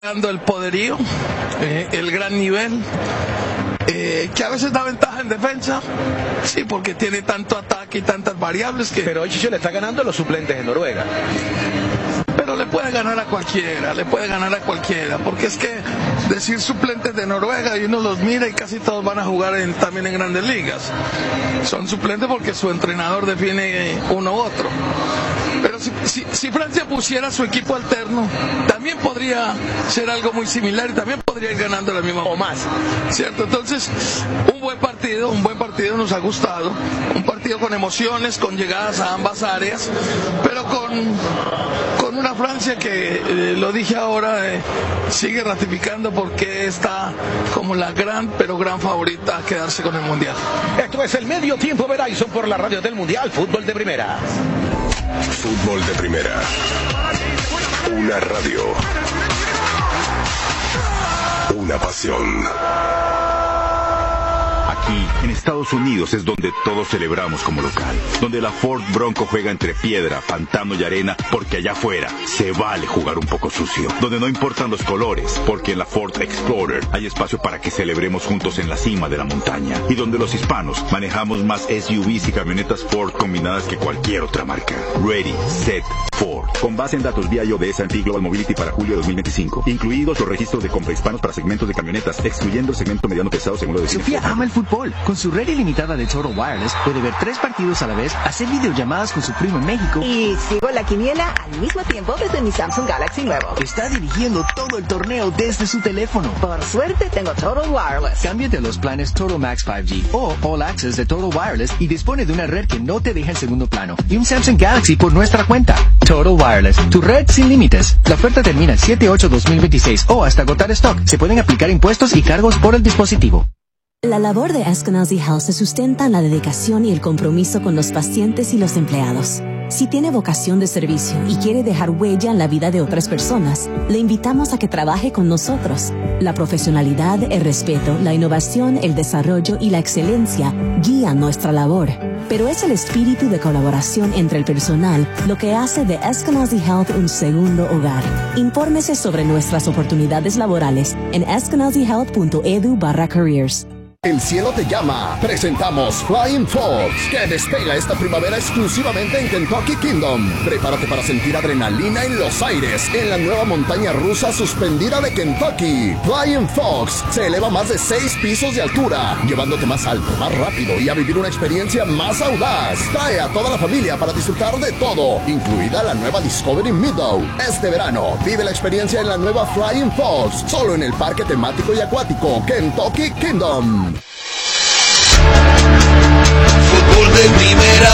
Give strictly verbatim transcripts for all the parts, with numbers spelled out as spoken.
dando el poderío, eh, el gran nivel, eh, que a veces da ventaja en defensa, sí, porque tiene tanto ataque y tantas variables que... Pero hoy Chicho le está ganando a los suplentes de Noruega. Pero le puede ganar a cualquiera, le puede ganar a cualquiera, porque es que decir suplentes de Noruega y uno los mira y casi todos van a jugar en, también en grandes ligas. Son suplentes porque su entrenador define uno u otro. Pero si, si, si Francia pusiera su equipo alterno, también podría ser algo muy similar y también podría ir ganando la misma o más, ¿cierto? Entonces, un buen partido, un buen partido nos ha gustado, un partido con emociones, con llegadas a ambas áreas, pero con, con una Francia que, eh, lo dije ahora, eh, sigue ratificando porque está como la gran, pero gran favorita a quedarse con el Mundial. Esto es el Medio Tiempo Verizon por la radio del Mundial, Fútbol de Primera. Fútbol de Primera. Una radio. Una pasión. Aquí, en Estados Unidos, es donde todos celebramos como local. Donde la Ford Bronco juega entre piedra, pantano y arena, porque allá afuera se vale jugar un poco sucio. Donde no importan los colores, porque en la Ford Explorer hay espacio para que celebremos juntos en la cima de la montaña. Y donde los hispanos manejamos más S U Vs y camionetas Ford combinadas que cualquier otra marca. Ready, set, Ford. Con base en datos vía I O de S and P Global Mobility para julio de dos mil veinticinco. Incluidos los registros de compra hispanos para segmentos de camionetas, excluyendo el segmento mediano pesado según lo define. Sofía ama el fútbol. Con su red ilimitada de Total Wireless puede ver tres partidos a la vez, hacer videollamadas con su primo en México y sigo la quiniela al mismo tiempo desde mi Samsung Galaxy nuevo. Está dirigiendo todo el torneo desde su teléfono. Por suerte tengo Total Wireless. Cámbiate a los planes Total Max cinco G o All Access de Total Wireless y dispone de una red que no te deja en segundo plano y un Samsung Galaxy por nuestra cuenta. Total Wireless, tu red sin límites. La oferta termina el siete ocho dos mil veintiséis o hasta agotar stock. Se pueden aplicar impuestos y cargos por el dispositivo. La labor de Eskenazi Health se sustenta en la dedicación y el compromiso con los pacientes y los empleados. Si tiene vocación de servicio y quiere dejar huella en la vida de otras personas, le invitamos a que trabaje con nosotros. La profesionalidad, el respeto, la innovación, el desarrollo y la excelencia guían nuestra labor. Pero es el espíritu de colaboración entre el personal lo que hace de Eskenazi Health un segundo hogar. Infórmese sobre nuestras oportunidades laborales en eskenazi health punto edu barra careers. El cielo te llama. Presentamos Flying Fox, que despega esta primavera exclusivamente en Kentucky Kingdom. Prepárate para sentir adrenalina en los aires en la nueva montaña rusa suspendida de Kentucky. Flying Fox se eleva más de seis pisos de altura, llevándote más alto, más rápido y a vivir una experiencia más audaz. Trae a toda la familia para disfrutar de todo, incluida la nueva Discovery Meadow. Este verano, vive la experiencia en la nueva Flying Fox, solo en el parque temático y acuático Kentucky Kingdom. Fútbol de Primera.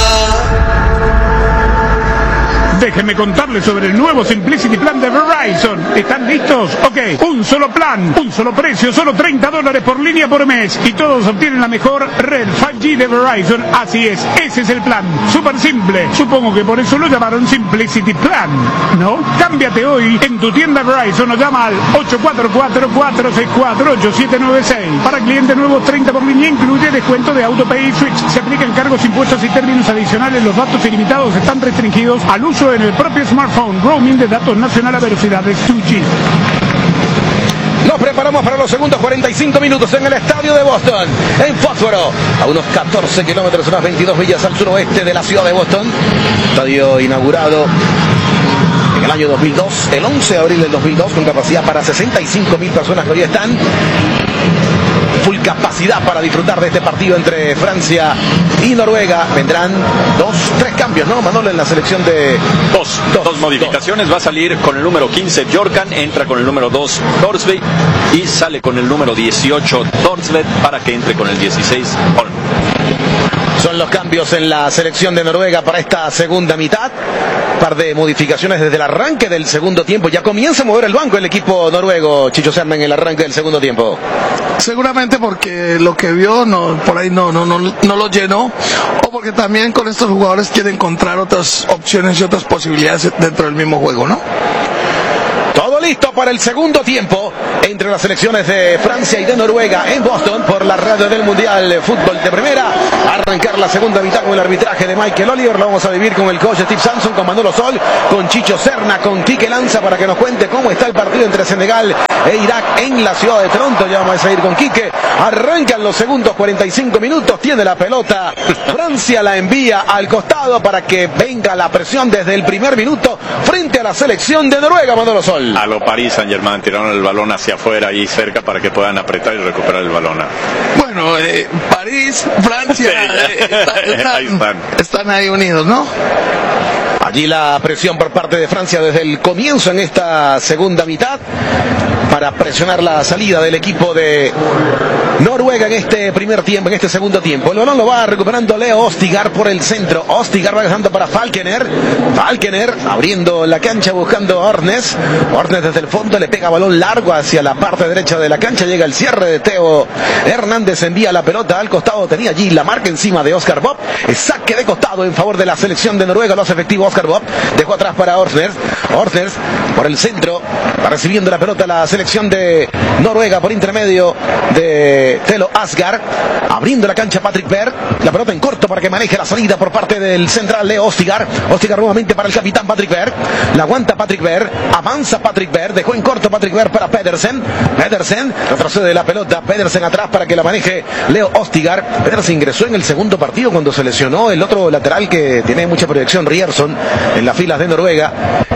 Déjenme contarles sobre el nuevo Simplicity Plan de Verizon. ¿Están listos? Ok, un solo plan, un solo precio, solo treinta dólares por línea por mes. Y todos obtienen la mejor red cinco G de Verizon. Así es, ese es el plan. Súper simple. Supongo que por eso lo llamaron Simplicity Plan, ¿no? Cámbiate hoy en tu tienda Verizon o llama al ocho cuatro cuatro, cuatro seis cuatro, ocho siete nueve seis. Para clientes nuevos, treinta por línea, incluye descuento de AutoPay y Switch. Se aplican cargos, impuestos y términos adicionales. Los datos ilimitados están restringidos al uso en el propio smartphone. Roaming de datos nacional a velocidades dos G. Nos preparamos para los segundos cuarenta y cinco minutos en el estadio de Boston, en Foxboro, a unos catorce kilómetros, unas veintidós millas al suroeste de la ciudad de Boston. Estadio inaugurado en el año dos mil dos, el once de abril del dos mil dos, con capacidad para sesenta y cinco mil personas que hoy están. Full capacidad para disfrutar de este partido entre Francia y Noruega. Vendrán dos, tres cambios, ¿no, Manolo, en la selección de... Dos, dos, dos modificaciones. Dos. Va a salir con el número quince Bjorkan, entra con el número dos Thorsby y sale con el número dieciocho Thorsved para que entre con el dieciséis Holm. Son los cambios en la selección de Noruega para esta segunda mitad. Un par de modificaciones desde el arranque del segundo tiempo. Ya comienza a mover el banco el equipo noruego, Chicho Serna, en el arranque del segundo tiempo. Seguramente porque lo que vio no, por ahí no, no, no, no lo llenó, o porque también con estos jugadores quiere encontrar otras opciones y otras posibilidades dentro del mismo juego, ¿no? Todo listo para el segundo tiempo entre las selecciones de Francia y de Noruega en Boston por la radio del Mundial de Fútbol de Primera. Arrancar la segunda mitad con el arbitraje de Michael Oliver. Lo vamos a vivir con el coach Steve Sampson, con Manolo Sol, con Chicho Serna, con Quique Lanza para que nos cuente cómo está el partido entre Senegal e Irak en la ciudad de Toronto. Ya vamos a seguir con Quique. Arrancan los segundos cuarenta y cinco minutos. Tiene la pelota. Francia la envía al costado para que venga la presión desde el primer minuto frente a la selección de Noruega, Manolo Sol. A lo París Saint-Germain, tiraron el balón hacia afuera y cerca para que puedan apretar y recuperar el balón. Bueno, eh, París, Francia, eh, está, están, ahí están. están ahí unidos, ¿no? Allí la presión por parte de Francia desde el comienzo en esta segunda mitad para presionar la salida del equipo de Noruega en este primer tiempo, en este segundo tiempo. El balón lo va recuperando Leo Ostigar por el centro. Ostigar va dejando para Falkener. Falkener abriendo la cancha buscando a Ornes. Ornes desde el fondo le pega balón largo hacia la parte derecha de la cancha. Llega el cierre de Teo Hernández. Envía la pelota al costado. Tenía allí la marca encima de Oscar Bob. Saque de costado en favor de la selección de Noruega. Lo hace efectivo Oscar Bob. Dejó atrás para Ornes. Ornes por el centro. Va recibiendo la pelota la selección de Noruega por intermedio de Telo Asgard, abriendo la cancha Patrick Berg, la pelota en corto para que maneje la salida por parte del central Leo Ostigar. Ostigar nuevamente para el capitán Patrick Berg, la aguanta Patrick Berg, avanza Patrick Berg, dejó en corto Patrick Berg para Pedersen. Pedersen retrocede la pelota, Pedersen atrás para que la maneje Leo Ostigar. Pedersen ingresó en el segundo partido cuando se lesionó el otro lateral que tiene mucha proyección, Rierson, en las filas de Noruega,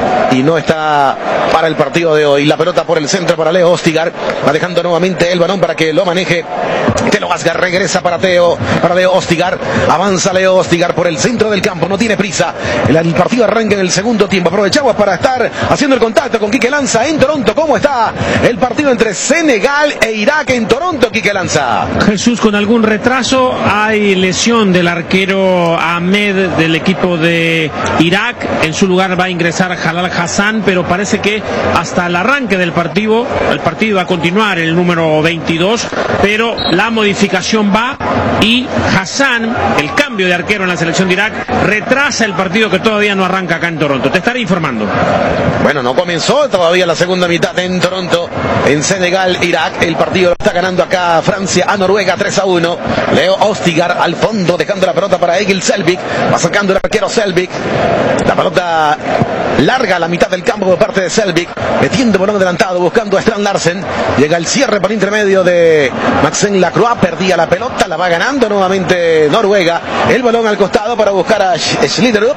y no está para el partido de hoy. La pelota por el centro para Leo Ostigar, va dejando nuevamente el balón para que lo maneje Telo Asgard. Regresa para Teo, para Leo Ostigar, avanza Leo Ostigar por el centro del campo, no tiene prisa. El, el partido arranca en el segundo tiempo. Aprovechamos para estar haciendo el contacto con Quique Lanza en Toronto. ¿Cómo está el partido entre Senegal e Irak en Toronto, Quique Lanza? Jesús, con algún retraso, hay lesión del arquero Ahmed del equipo de Irak. En su lugar va a ingresar Jalal Hassan, pero parece que hasta el arranque del partido, el partido va a continuar el número veintidós, pero la modificación va y Hassan, el cambio de arquero en la selección de Irak, retrasa el partido que todavía no arranca acá en Toronto. Te estaré informando. Bueno, no comenzó todavía la segunda mitad en Toronto, en Senegal, Irak. El partido lo está ganando acá Francia a Noruega tres a uno. Leo Ostigar al fondo, dejando la pelota para Egil Selvik. Va sacando el arquero Selvik. La pelota larga a la mitad del campo por parte de Selvik, metiendo balón adelantado, buscando a Strand Larsen. Llega el cierre por intermedio de Maxen Lacroix, perdía la pelota, la va ganando nuevamente Noruega. El balón al costado para buscar a Sliderup.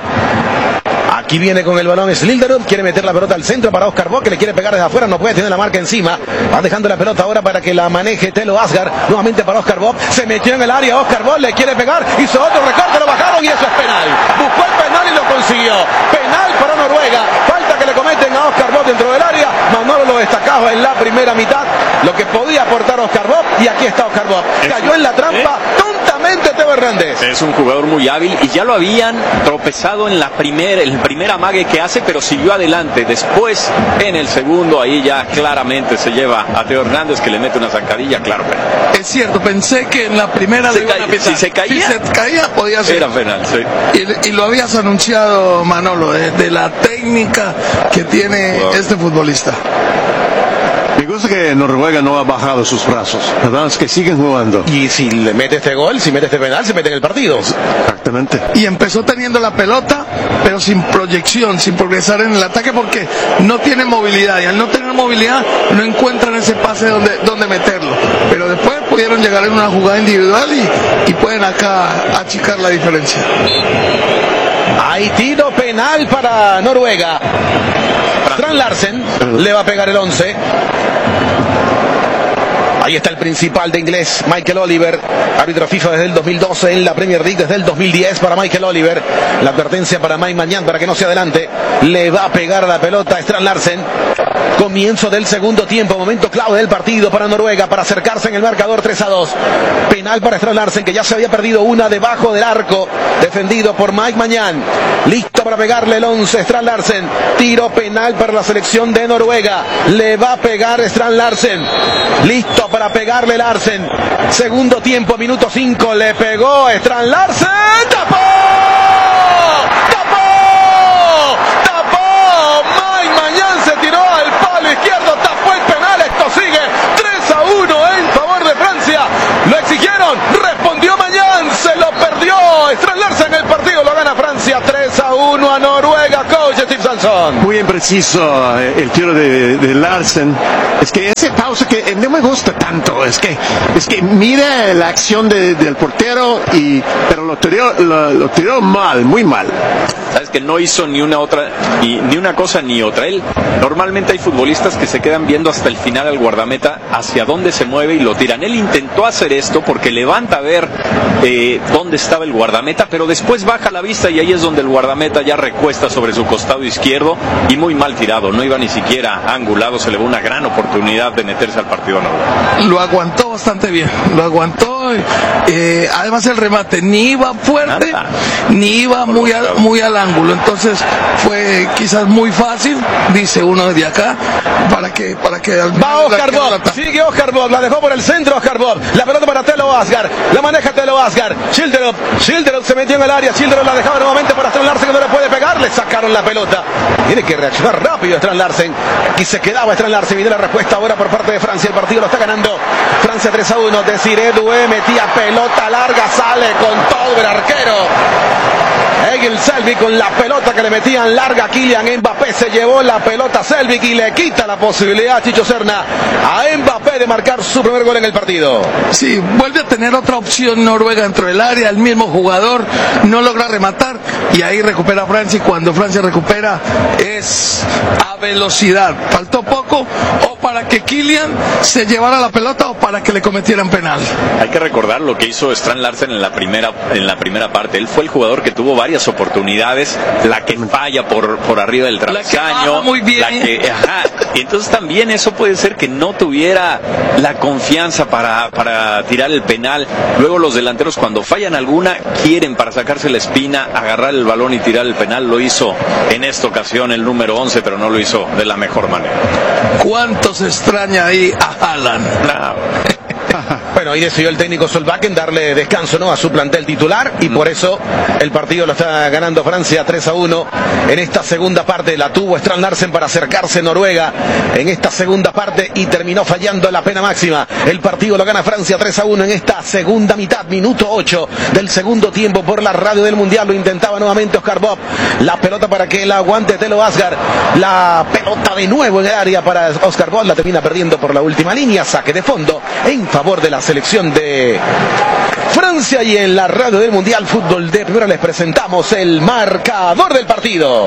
Aquí viene con el balón Sliderup, quiere meter la pelota al centro para Oscar Bob, que le quiere pegar desde afuera, no puede tener la marca encima. Va dejando la pelota ahora para que la maneje Telo Asgard, nuevamente para Oscar Bob. Se metió en el área, Oscar Bob le quiere pegar, hizo otro recorte, lo bajaron y eso es penal. Buscó el penal y lo consiguió. Penal para Noruega. Falta que le cometen a Oscar Bob dentro del área. Manolo lo destacaba en la primera mitad, lo que podía aportar Oscar Bob, y aquí está Oscar Bob. Cayó en la trampa tontamente Teo Hernández. Es un jugador muy hábil y ya lo habían tropezado en la primera, el primer amague que hace, pero siguió adelante. Después, en el segundo, ahí ya claramente se lleva a Teo Hernández, que le mete una zancadilla, claro. Pero... Es cierto, pensé que en la primera se le ca... iban a pitar. Si se caía, si se caía podía ser. Era penal, sí. Y, y lo habías anunciado, Manolo, de, de la técnica que tiene wow. este futbolista. Me gusta que Noruega no ha bajado sus brazos, ¿verdad? Es que siguen jugando. Y si le mete este gol, si mete este penal, se mete en el partido. Exactamente. Y empezó teniendo la pelota, pero sin proyección, sin progresar en el ataque, porque no tiene movilidad. Y al no tener movilidad, no encuentran ese pase donde, donde meterlo. Pero después pudieron llegar en una jugada individual y, y pueden acá achicar la diferencia. Hay tiro penal para Noruega. Strand Larsen le va a pegar el once. Ahí está el principal de inglés, Michael Oliver, árbitro FIFA desde el dos mil doce en la Premier League, desde el dos mil diez para Michael Oliver. La advertencia para Mike Mañán para que no se adelante. Le va a pegar la pelota a Strand Larsen. Comienzo del segundo tiempo, momento clave del partido para Noruega, para acercarse en el marcador tres a dos. Penal para Strand Larsen, que ya se había perdido una debajo del arco, defendido por Mike Mañán. Listo para pegarle el once, Strand Larsen. Tiro penal para la selección de Noruega. Le va a pegar Strand Larsen. Listo para pegarle Larsen. Segundo tiempo, minuto cinco, le pegó Strand Larsen. ¡Tapó! ¡Tapó! ¡Tapó! Mike Mañán se tiró al palo Noruega, coach Steve Sansón. Muy impreciso eh, el tiro de, de Larsen. Es que ese pausa que eh, no me gusta tanto. Es que es que mira la acción de, del portero y pero lo tiró, lo, lo tiró mal, muy mal. Sabes que no hizo ni una otra, ni, ni una cosa ni otra. Él, normalmente hay futbolistas que se quedan viendo hasta el final al guardameta hacia dónde se mueve y lo tiran. Él intentó hacer esto porque levanta a ver eh, dónde estaba el guardameta, pero después baja la vista y ahí es donde el guardameta ya recuesta sobre su costado izquierdo y muy mal tirado. No iba ni siquiera angulado, se le va una gran oportunidad de meterse al partido noruego. Lo aguantó bastante bien, lo aguantó. Eh, además el remate ni iba fuerte, Nada. ni iba muy al, muy al ángulo, entonces fue quizás muy fácil, dice uno desde acá, para que para que va Oscar Bob, sigue Oscar Bob, la dejó por el centro Oscar Bob, la pelota para Telo Asgard, la maneja Telo Asgard, Schilderup, Schilderup se metió en el área, Schilderup la dejaba nuevamente para Strand Larsen que no le puede pegar, le sacaron la pelota, tiene que reaccionar rápido Strand Larsen, aquí se quedaba Strand Larsen, viene la respuesta ahora por parte de Francia, el partido lo está ganando Francia tres a uno, Desiré Doué metía pelota larga, sale con todo el arquero Egil Selvik con la pelota que le metían larga. Kylian Mbappé se llevó la pelota a Selvik y le quita la posibilidad a Chicho Serna a Mbappé de marcar su primer gol en el partido. Sí, vuelve a tener otra opción Noruega dentro del área, el mismo jugador no logra rematar y ahí recupera Francia, y cuando Francia recupera es a velocidad. Faltó poco o para que Kylian se llevara la pelota o para que le cometieran penal. Hay que recordar lo que hizo Strand Larsen en la primera en la primera parte. Él fue el jugador que tuvo varias oportunidades, la que falla por por arriba del travesaño, muy bien. La que, ajá, y entonces también eso puede ser que no tuviera la confianza para para tirar el penal. Luego los delanteros cuando fallan alguna quieren para sacarse la espina agarrar el balón y tirar el penal. Lo hizo en esta ocasión el número once, pero no lo hizo de la mejor manera. ¿Cuánto se extraña ahí a Haaland? No. Bueno, ahí decidió el técnico Solbakken darle descanso, ¿no?, a su plantel titular y por eso el partido lo está ganando Francia tres a uno. En esta segunda parte la tuvo Strand Larsen para acercarse Noruega en esta segunda parte y terminó fallando la pena máxima. El partido lo gana Francia tres a uno en esta segunda mitad, minuto ocho del segundo tiempo. Por la radio del Mundial lo intentaba nuevamente Oscar Bob, la pelota para que la aguante Telo Asgard, la pelota de nuevo en el área para Oscar Bob, la termina perdiendo por la última línea, saque de fondo en favor de la selección de Francia. Y en la radio del Mundial Fútbol de Primera les presentamos el marcador del partido.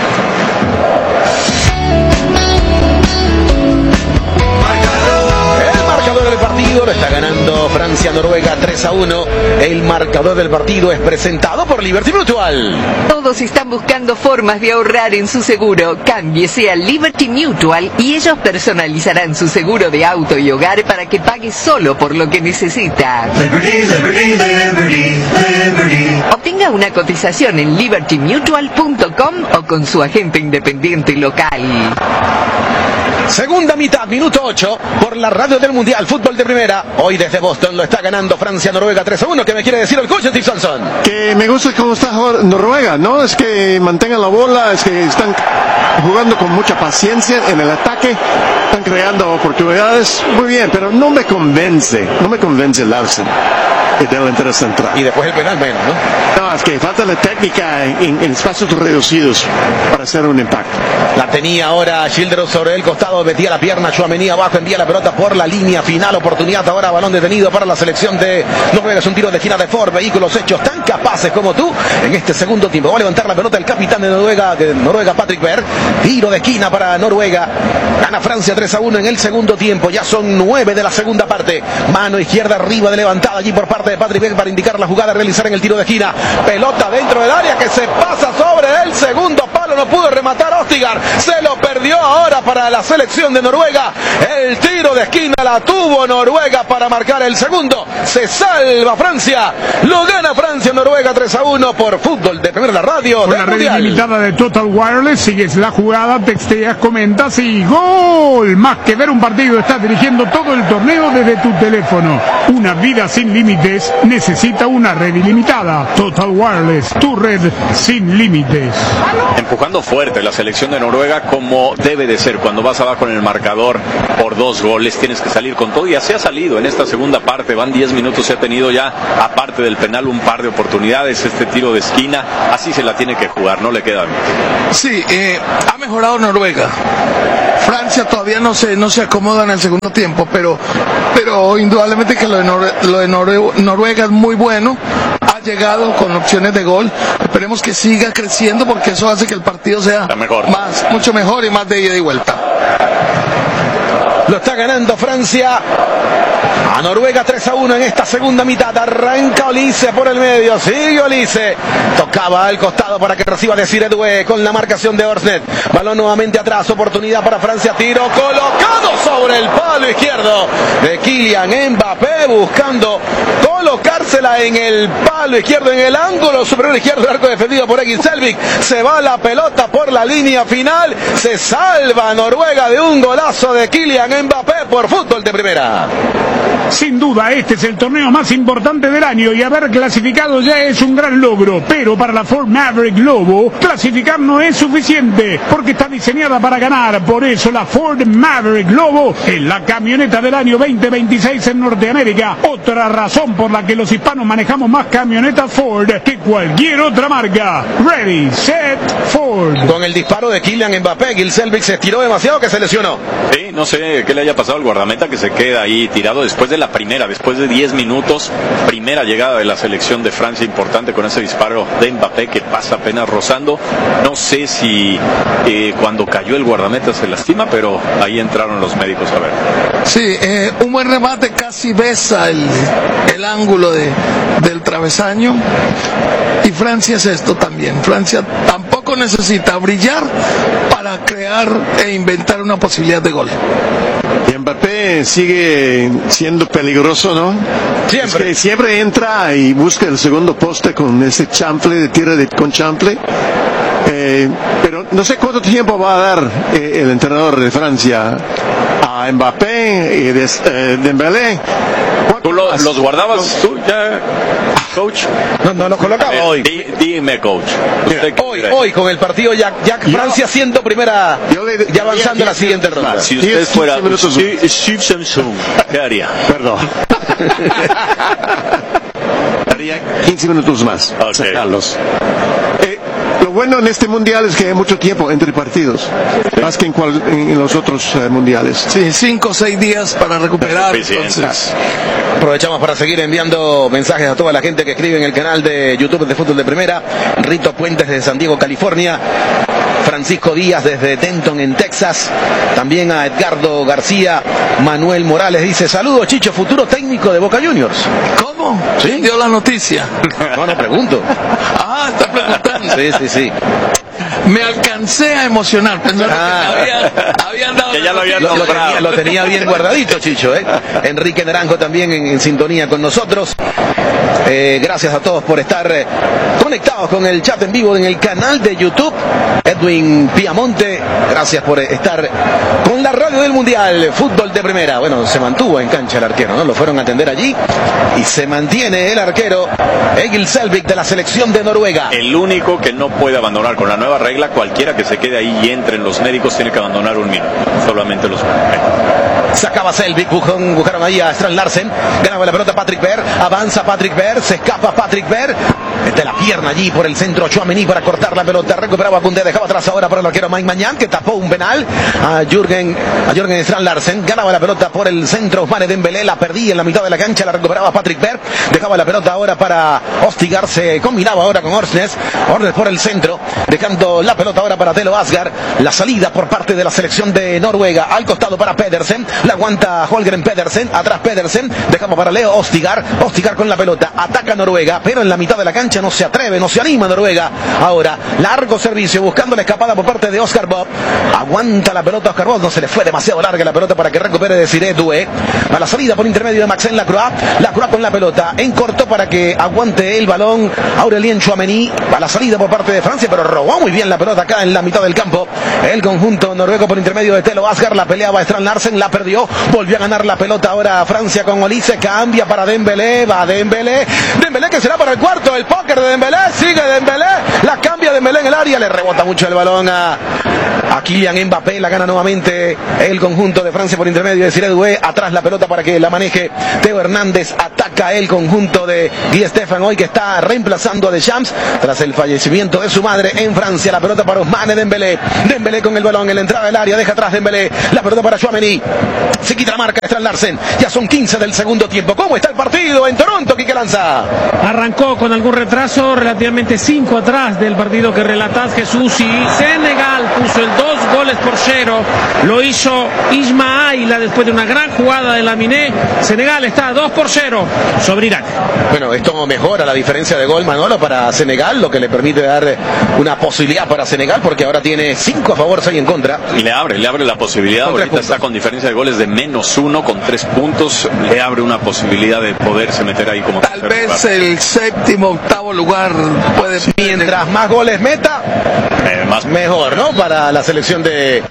El marcador del partido lo está ganando Francia-Noruega tres a uno. El marcador del partido es presentado por Liberty Mutual. Todos están buscando formas de ahorrar en su seguro. Cámbiese a Liberty Mutual y ellos personalizarán su seguro de auto y hogar para que pague solo por lo que necesita. Liberty, Liberty, Liberty, Liberty. Obtenga una cotización en liberty mutual punto com o con su agente independiente local. Segunda mitad, minuto ocho, por la radio del Mundial Fútbol de Primera. Hoy desde Boston lo está ganando Francia-Noruega tres a uno. ¿Qué me quiere decir el coach Steve Sansón? Que me gusta cómo está Noruega, ¿no? Es que mantengan la bola, es que están jugando con mucha paciencia en el ataque, están creando oportunidades, muy bien, pero no me convence, no me convence Larsen, el delantero central. Y después el penal menos, ¿no? No, es que falta la técnica en, en espacios reducidos para hacer un impacto. La tenía ahora Schilderup sobre el costado, metía la pierna, Tchouaméni abajo, envía la pelota por la línea final, oportunidad ahora, balón detenido para la selección de Noruega. Es un tiro de esquina de Ford, vehículos hechos tan capaces como tú en este segundo tiempo. Va a levantar la pelota el capitán de Noruega, de Noruega Patrick Berg, tiro de esquina para Noruega, gana Francia tres a uno en el segundo tiempo, ya son nueve de la segunda parte, mano izquierda arriba de levantada allí por parte de Patrick Berg para indicar la jugada a realizar en el tiro de esquina, pelota dentro del área que se pasa sobre el segundo palo, no pudo rematar Ostigar, se lo perdió ahora para la selección de Noruega. El tiro de esquina la tuvo Noruega para marcar el segundo, se salva Francia, lo gana Francia Noruega tres a uno por Fútbol de Primera, la radio con del la red Mundial. ilimitada de Total Wireless. Sigues la jugada, texteas, comentas y ¡gol! Más que ver un partido, estás dirigiendo todo el torneo desde tu teléfono. Una vida sin límites Wireless necesita una red ilimitada. Total Wireless, tu red sin límites. Empujando fuerte la selección de Noruega, como debe de ser. Cuando vas abajo en el marcador por dos goles, tienes que salir con todo, y así ha salido en esta segunda parte. Van diez minutos, se ha tenido ya, aparte del penal, un par de oportunidades. Este tiro de esquina, así se la tiene que jugar, no le queda más. Sí, eh, ha mejorado Noruega. Francia todavía no se, no se acomoda en el segundo tiempo, pero, pero indudablemente que lo de, Nor lo de Nor Noruega es muy bueno. Ha llegado con opciones de gol. Esperemos que siga creciendo, porque eso hace que el partido sea mejor. Más, mucho mejor y más de ida y vuelta. Lo está ganando Francia a Noruega tres a uno en esta segunda mitad. Arranca Olise por el medio, sigue Olise, tocaba al costado para que reciba Desiré Doué con la marcación de Orsnet. Balón nuevamente atrás, oportunidad para Francia, tiro colocado sobre el palo izquierdo de Kylian Mbappé, buscando colocársela en el palo izquierdo, en el ángulo superior izquierdo del arco defendido por Egil Selvik. Se va la pelota por la línea final, se salva Noruega de un golazo de Kylian Mbappé por Fútbol de Primera. Sin duda, este es el torneo más importante del año y haber clasificado ya es un gran logro. Pero para la Ford Maverick Lobo, clasificar no es suficiente, porque está diseñada para ganar. Por eso la Ford Maverick Lobo es la camioneta del año veinte veintiséis en Norteamérica. Otra razón por la que los hispanos manejamos más camionetas Ford que cualquier otra marca. Ready, set, Ford. Con el disparo de Kylian Mbappé, Gil Selvik se estiró demasiado, que se lesionó. Sí, no sé qué le haya pasado al guardameta, que se queda ahí tirado después de la primera, después de diez minutos, primera llegada de la selección de Francia, importante con ese disparo de Mbappé que pasa apenas rozando. No sé si eh, cuando cayó el guardameta se lastima, pero ahí entraron los médicos a ver. Sí, eh, un buen remate, casi besa el, el ángulo de, del travesaño. Y Francia es esto también. Francia tampoco necesita brillar para crear e inventar una posibilidad de gol. Y Mbappé sigue siendo peligroso, ¿no? Siempre. Es que siempre entra y busca el segundo poste con ese chanfle de tira de, con chanfle. Eh, pero no sé cuánto tiempo va a dar eh, el entrenador de Francia a Mbappé y de, eh, Dembélé. ¿Tú lo, los guardabas tú ya, coach? No, no los colocaba eh, hoy. Di, dime, coach. Hoy, hoy con el partido ya, ya Francia siendo primera, le, ya avanzando a la siguiente ronda. Si usted fuera Steve Samsung, ¿qué haría? Perdón. Haría quince minutos más. Okay. Sacarlos. Eh, lo bueno en este mundial es que hay mucho tiempo entre partidos, más que en, cual, en los otros eh, mundiales. Sí, cinco o seis días para recuperar. Entonces. Aprovechamos para seguir enviando mensajes a toda la gente que escribe en el canal de YouTube de Fútbol de Primera. Rito Puentes desde San Diego, California. Francisco Díaz desde Denton en Texas. También a Edgardo García. Manuel Morales dice: saludos, Chicho, futuro técnico de Boca Juniors. ¿Cómo? ¿Sí? Dio la noticia. No, no pregunto. Ah, está preguntando. Sí, sí, sí. Me alcancé a emocionar pensando ah. que me habían, habían dado que ya lo, habían lo, lo, tenía, lo tenía bien guardadito, Chicho, ¿eh? Enrique Naranjo también en, en sintonía con nosotros. Eh, gracias a todos por estar eh, conectados con el chat en vivo en el canal de YouTube. Edwin Piamonte, gracias por estar con la radio del Mundial Fútbol de Primera. Bueno, se mantuvo en cancha el arquero, ¿no? Lo fueron a atender allí y se mantiene el arquero Egil Selvik de la selección de Noruega. El único que no puede abandonar con la nueva regla, cualquiera que se quede ahí y entre en los médicos tiene que abandonar un minuto, solamente los médicos. Sacaba Selvik, buscaron, buscaron ahí a Strand Larsen, ganaba la pelota Patrick Berg, avanza Patrick Berg, se escapa Patrick Berg, mete la pierna allí por el centro Tchouaméni para cortar la pelota, recuperaba Koundé, dejaba atrás ahora para el arquero Mike Maignan, que tapó un penal a Jürgen, a Jürgen Strand Larsen, ganaba la pelota por el centro Ousmane Dembélé, la perdía en la mitad de la cancha, la recuperaba Patrick Berg, dejaba la pelota ahora para Ostigar, se combinaba ahora con Orsnes, Orsnes por el centro, dejando la pelota ahora para Telo Asgard, la salida por parte de la selección de Noruega, al costado para Pedersen, la aguanta Holgren Pedersen, atrás Pedersen, dejamos para Leo Ostigar, Ostigar con la pelota, ataca Noruega, pero en la mitad de la cancha no se atreve, no se anima Noruega, ahora largo servicio, buscando la escapada por parte de Oscar Bob, aguanta la pelota Oscar Bob, no se le fue demasiado larga la pelota para que recupere Desiré Doué, a la salida por intermedio de Maxence Lacroix, Lacroix con la pelota, en corto para que aguante el balón Aurélien Tchouaméni, a la salida por parte de Francia, pero robó muy bien la pelota acá en la mitad del campo, el conjunto noruego por intermedio de Telo Asgard, la peleaba Strand Larsen, la perdió, perdió, volvió a ganar la pelota ahora Francia con Olise, cambia para Dembélé, va Dembélé, Dembélé que será para el cuarto, el póker de Dembélé, sigue Dembélé, la cambia Dembélé en el área, le rebota mucho el balón a, a Kylian Mbappé, la gana nuevamente el conjunto de Francia por intermedio de Desiré Doué, atrás la pelota para que la maneje Theo Hernández, ataca el conjunto de Di Stéfano hoy que está reemplazando a Deschamps tras el fallecimiento de su madre en Francia, la pelota para Ousmane Dembélé, Dembélé con el balón en la entrada del área, deja atrás Dembélé, la pelota para Tchouaméni, se quita la marca de Strand Larsen, ya son quince del segundo tiempo. ¿Cómo está el partido en Toronto, Quique Lanza? Arrancó con algún retraso, relativamente cinco atrás del partido que relatás, Jesús, y Senegal puso el dos goles por cero, lo hizo Isma Aila después de una gran jugada de Laminé. Senegal está dos por cero sobre Irak. Bueno, esto mejora la diferencia de gol, Manolo, para Senegal, lo que le permite dar una posibilidad para Senegal, porque ahora tiene cinco a favor, seis en contra. Le abre, le abre la posibilidad, con ahorita está con diferencia de goles de menos uno, con tres puntos, le abre una posibilidad de poderse meter ahí como tal vez lugar. El séptimo, octavo lugar puede... Mientras más goles meta, eh, más mejor, ¿no? Para la selección de...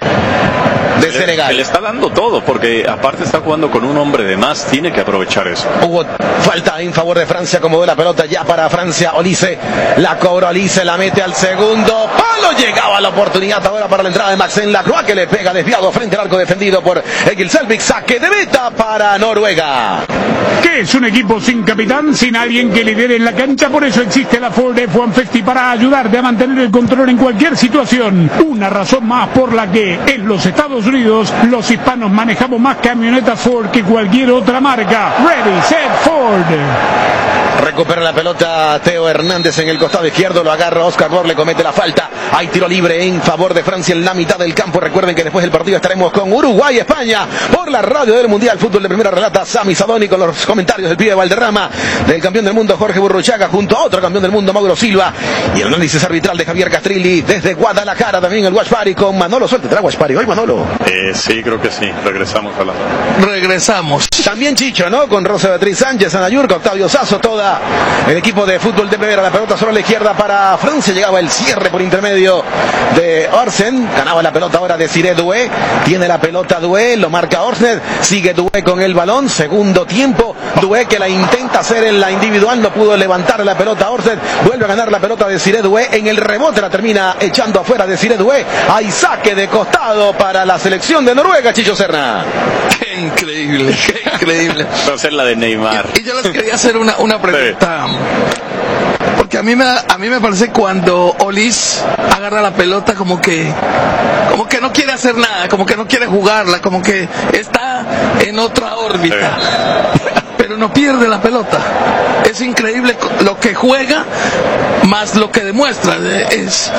de Senegal. Se le está dando todo, porque aparte está jugando con un hombre de más, tiene que aprovechar eso. Hubo falta en favor de Francia, como de la pelota ya para Francia, Olise, la cobra Olise, la mete al segundo palo, llegaba la oportunidad ahora para la entrada de Maxen Lacroix, que le pega desviado frente al arco defendido por Egil Selvik, saque de meta para Noruega. ¿Qué es un equipo sin capitán, sin alguien que lidere en la cancha? Por eso existe la Ford F uno cincuenta para ayudarte a mantener el control en cualquier situación. Una razón más por la que en los Estados Unidos los hispanos manejamos más camionetas Ford que cualquier otra marca. Ready, set, Ford. Recupera la pelota Theo Hernández en el costado izquierdo, lo agarra Oscar Rohr, le comete la falta. Hay tiro libre en favor de Francia en la mitad del campo. Recuerden que después del partido estaremos con Uruguay, España, por la radio del Mundial Fútbol de Primera. Relata Sami Sadoni con los comentarios del pibe Valderrama, del campeón del mundo Jorge Burruchaga, junto a otro campeón del mundo Mauro Silva, y el análisis arbitral de Javier Castrilli desde Guadalajara. También el Watch Party con Manolo. Suerte, ¿trae Watch Party hoy, Manolo? Eh, sí, creo que sí. Regresamos a la... Regresamos. También Chicho, ¿no? Con Rosa Beatriz Sánchez, Anayurca, Octavio Sazo, toda el equipo de fútbol de primera. La pelota sobre la izquierda para Francia. Llegaba el cierre por intermedio de Orsen. Ganaba la pelota ahora de Desiré Doué. Tiene la pelota Doué, lo marca Orsnes. Sigue Doué con el balón. Segundo tiempo. Doué que la intenta hacer en la individual. No pudo levantar la pelota Orsnes. Vuelve a ganar la pelota de Desiré Doué. En el rebote la termina echando afuera de Desiré Doué. Hay saque de costado para la selección de Noruega, Chicho Serna. Qué increíble, qué increíble. Va a ser la de Neymar. Y, y yo les quería hacer una, una pregunta. Sí. Porque a mí me a mí me parece cuando Olis agarra la pelota como que como que no quiere hacer nada, como que no quiere jugarla, como que está en otra órbita. Sí. Pero no pierde la pelota. Es increíble lo que juega más lo que demuestra. Es,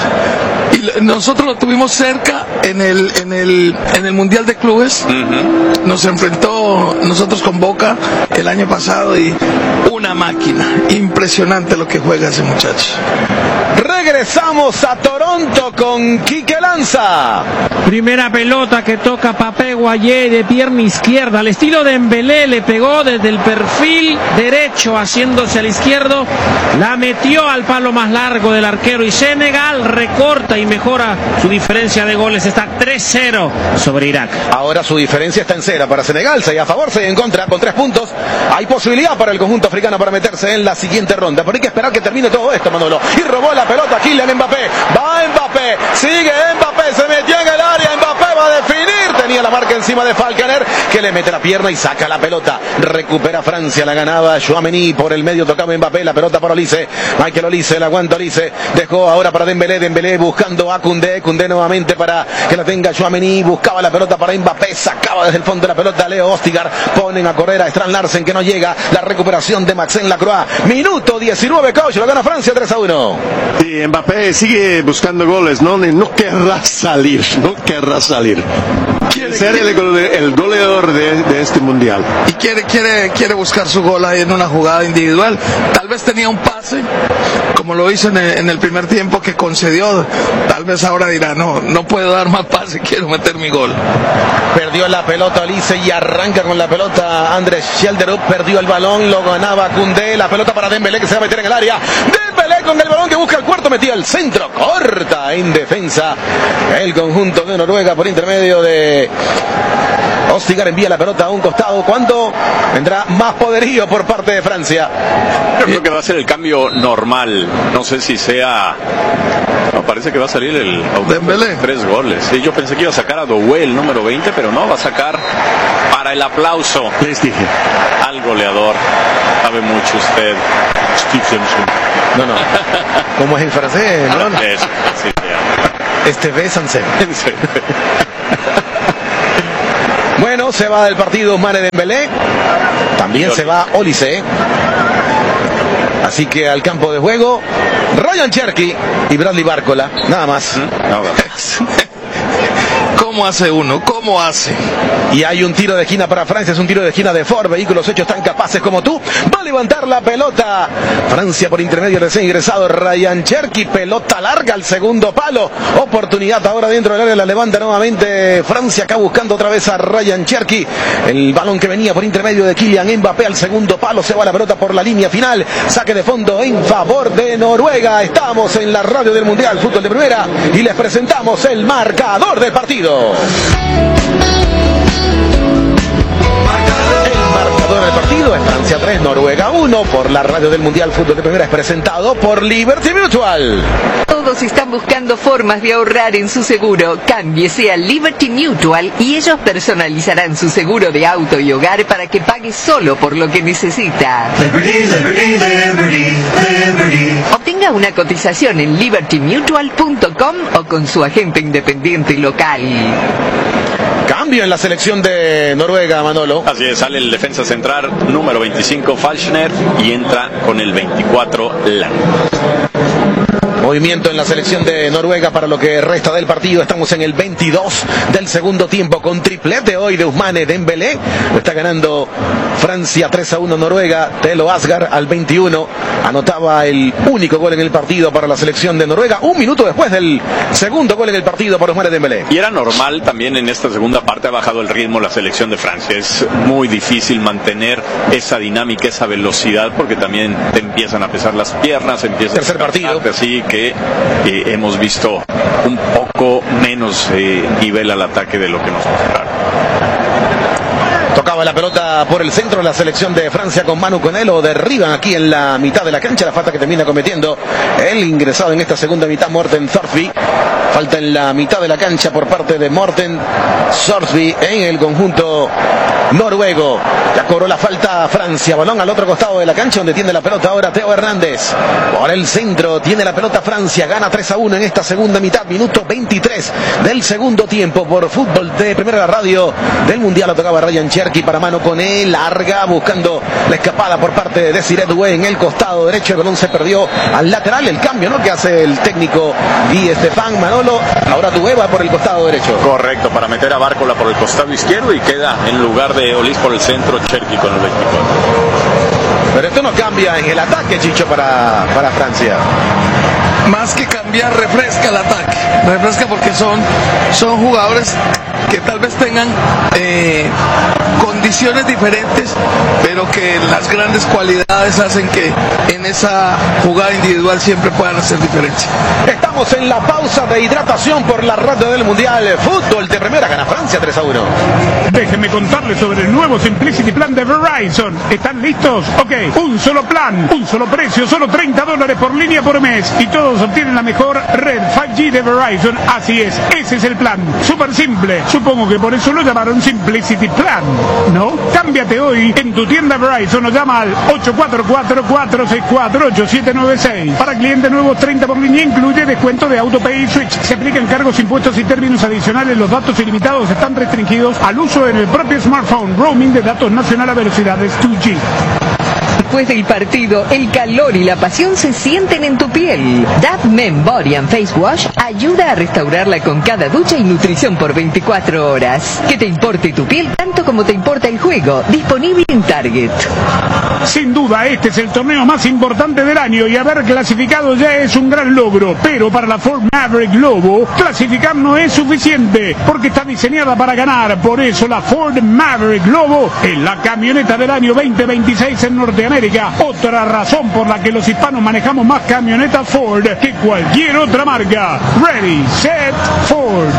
y nosotros lo tuvimos cerca en el en el en el Mundial de Clubes. Uh-huh. Nos enfrentó nosotros con Boca el año pasado y una máquina. Impresionante lo que juega ese muchacho. Regresamos a Toronto con Quique Lanza. Primera pelota que toca Papé Guayé de pierna izquierda. Al estilo de Dembélé, le pegó desde el perfil derecho haciéndose al izquierdo. La metió al palo más largo del arquero y Senegal recorta y mejora su diferencia de goles. Está tres cero sobre Irak. Ahora su diferencia está en cero para Senegal. seis a favor, seis en contra, con tres puntos. Hay posibilidad para el conjunto africano para meterse en la siguiente ronda. Pero hay que esperar que termine todo esto, Manolo. Y robó la pelota Kylian Mbappé. Va Mbappé. Sigue Mbappé. Se metió en el área. Mbappé va a definir. Tenía la marca encima de Falconer, que le mete la pierna y saca la pelota. Recupera Francia. La ganaba Tchouaméni. Por el medio tocaba Mbappé. La pelota para Olise. Michael Olise. La aguanta Olise. Dejó ahora para Dembélé. Dembélé buscando a Koundé. Koundé nuevamente para que la tenga Tchouaméni. Buscaba la pelota para Mbappé. Sacaba desde el fondo de la pelota Leo Ostigar. Ponen a correr a Strand Larsen, que no llega. La recuperación de Maxen Lacroix. Minuto diecinueve, coach. Lo gana Francia tres a uno. Sí, Mbappé sigue buscando goles. No, no querrá salir. No querrá salir. Quiere ser el, el goleador de, de este mundial. Y quiere, quiere, quiere buscar su gol ahí en una jugada individual. Tal vez tenía un pase, como lo hizo en el, en el primer tiempo que concedió. Tal vez ahora dirá, no, no puedo dar más pase, quiero meter mi gol. Perdió la pelota Olise y arranca con la pelota Andrés Schelderup. Perdió el balón, lo ganaba Koundé. La pelota para Dembélé, que se va a meter en el área. Dembélé Dembélé con el balón que busca el cuarto, metía el centro, corta en defensa el conjunto de Noruega por intermedio de Ostigar. Envía la pelota a un costado. ¿Cuándo vendrá más poderío por parte de Francia? Yo creo que va a ser el cambio normal. No sé si sea... No, parece que va a salir el Dembélé. Tres goles. Sí, yo pensé que iba a sacar a Doué, el número veinte, pero no, va a sacar para el aplauso. Les dije. Al goleador. Sabe mucho usted. Steve Simpson. No, no. ¿Cómo es en francés? No, no. Eso, sí, ya. Este ve Sancet. Bueno, se va del partido Ousmane Dembélé. También se va Olise. Así que al campo de juego Ryan Cherky y Bradley Barcola. Nada más. Nada más. ¿Cómo hace uno? ¿Cómo hace? Y hay un tiro de esquina para Francia, es un tiro de esquina de Ford. Vehículos hechos tan capaces como tú. Va a levantar la pelota Francia por intermedio del recién ingresado Ryan Cherky. Pelota larga al segundo palo. Oportunidad ahora dentro del área, la levanta nuevamente Francia, acá buscando otra vez a Ryan Cherky. El balón que venía por intermedio de Kylian Mbappé al segundo palo. Se va la pelota por la línea final. Saque de fondo en favor de Noruega. Estamos en la radio del Mundial Fútbol de Primera y les presentamos el marcador del partido. El marcador del partido es Francia tres, Noruega uno. Por la radio del Mundial Fútbol de Primera es presentado por Liberty Mutual. Todos están buscando formas de ahorrar en su seguro. Cámbiese a Liberty Mutual y ellos personalizarán su seguro de auto y hogar para que pague solo por lo que necesita. Liberty, Liberty, Liberty, Liberty. Obtenga una cotización en liberty mutual punto com o con su agente independiente local. Cambio en la selección de Noruega, Manolo. Así es, sale el defensa central número veinticinco Falchner y entra con el veinticuatro Lang. Movimiento en la selección de Noruega para lo que resta del partido. Estamos en el veintidós del segundo tiempo con triplete hoy de Ousmane Dembélé. Lo está ganando Francia tres a uno Noruega. Telo Asgard al veintiuno anotaba el único gol en el partido para la selección de Noruega. Un minuto después del segundo gol en el partido para Ousmane Dembélé. Y era normal también en esta segunda parte, ha bajado el ritmo la selección de Francia. Es muy difícil mantener esa dinámica, esa velocidad, porque también te empiezan a pesar las piernas, empiezan Tercer a partido. Así que eh, hemos visto un poco menos eh, nivel al ataque de lo que nos mostraron. Tocaba la pelota por el centro la selección de Francia con Manu Conelo. Derriban aquí en la mitad de la cancha. La falta que termina cometiendo el ingresado en esta segunda mitad, Morten Thorsby. Falta en la mitad de la cancha por parte de Morten Thorsby en el conjunto noruego. Ya cobró la falta Francia. Balón al otro costado de la cancha donde tiene la pelota ahora Theo Hernández. Por el centro tiene la pelota Francia. Gana tres a uno en esta segunda mitad. Minuto veintitrés del segundo tiempo por Fútbol de Primera, la radio del Mundial. Lo tocaba Ryan Cherky para Mano con él. Larga buscando la escapada por parte de Desiree Doué en el costado derecho. El balón se perdió al lateral. El cambio, ¿no?, que hace el técnico Guy Estefan. Manolo. Ahora Doué va por el costado derecho. Correcto, para meter a Barcola por el costado izquierdo y queda en lugar de Olis por el centro Cherky con el veinticuatro. Pero esto no cambia en el ataque, Chicho, para, para Francia. Más que cambiar, refresca el ataque. Refresca porque son, son jugadores que tal vez tengan eh, condiciones diferentes, pero que las grandes cualidades hacen que en esa jugada individual siempre puedan hacer diferencia. Estamos en la pausa de hidratación por la radio del Mundial Fútbol de Primera. Gana Francia tres a uno. Déjenme contarles sobre el nuevo Simplicity Plan de Verizon. ¿Están listos? Ok, un solo plan, un solo precio, solo treinta dólares por línea por mes. Y todos obtienen la mejor red cinco G de Verizon. Así es, ese es el plan. Súper simple. Supongo que por eso lo llamaron Simplicity Plan, ¿no? Cámbiate hoy en tu tienda Verizon o llama al ocho cuatro cuatro, cuatro seis cuatro, ocho siete nueve seis. Para clientes nuevos, treinta por línea, incluye descuento de AutoPay y Switch. Se aplican cargos, impuestos y términos adicionales. Los datos ilimitados están restringidos al uso en el propio smartphone. Roaming de datos nacional a velocidades dos G. Después del partido, el calor y la pasión se sienten en tu piel. Dove Men Body and Face Wash ayuda a restaurarla con cada ducha y nutrición por veinticuatro horas. Que te importe tu piel tanto como te importa el juego. Disponible en Target. Sin duda, este es el torneo más importante del año y haber clasificado ya es un gran logro. Pero para la Ford Maverick Globo, clasificar no es suficiente porque está diseñada para ganar. Por eso la Ford Maverick Globo es la camioneta del año veinte veintiséis en Norteamérica. América. Otra razón por la que los hispanos manejamos más camionetas Ford que cualquier otra marca. Ready, set, Ford.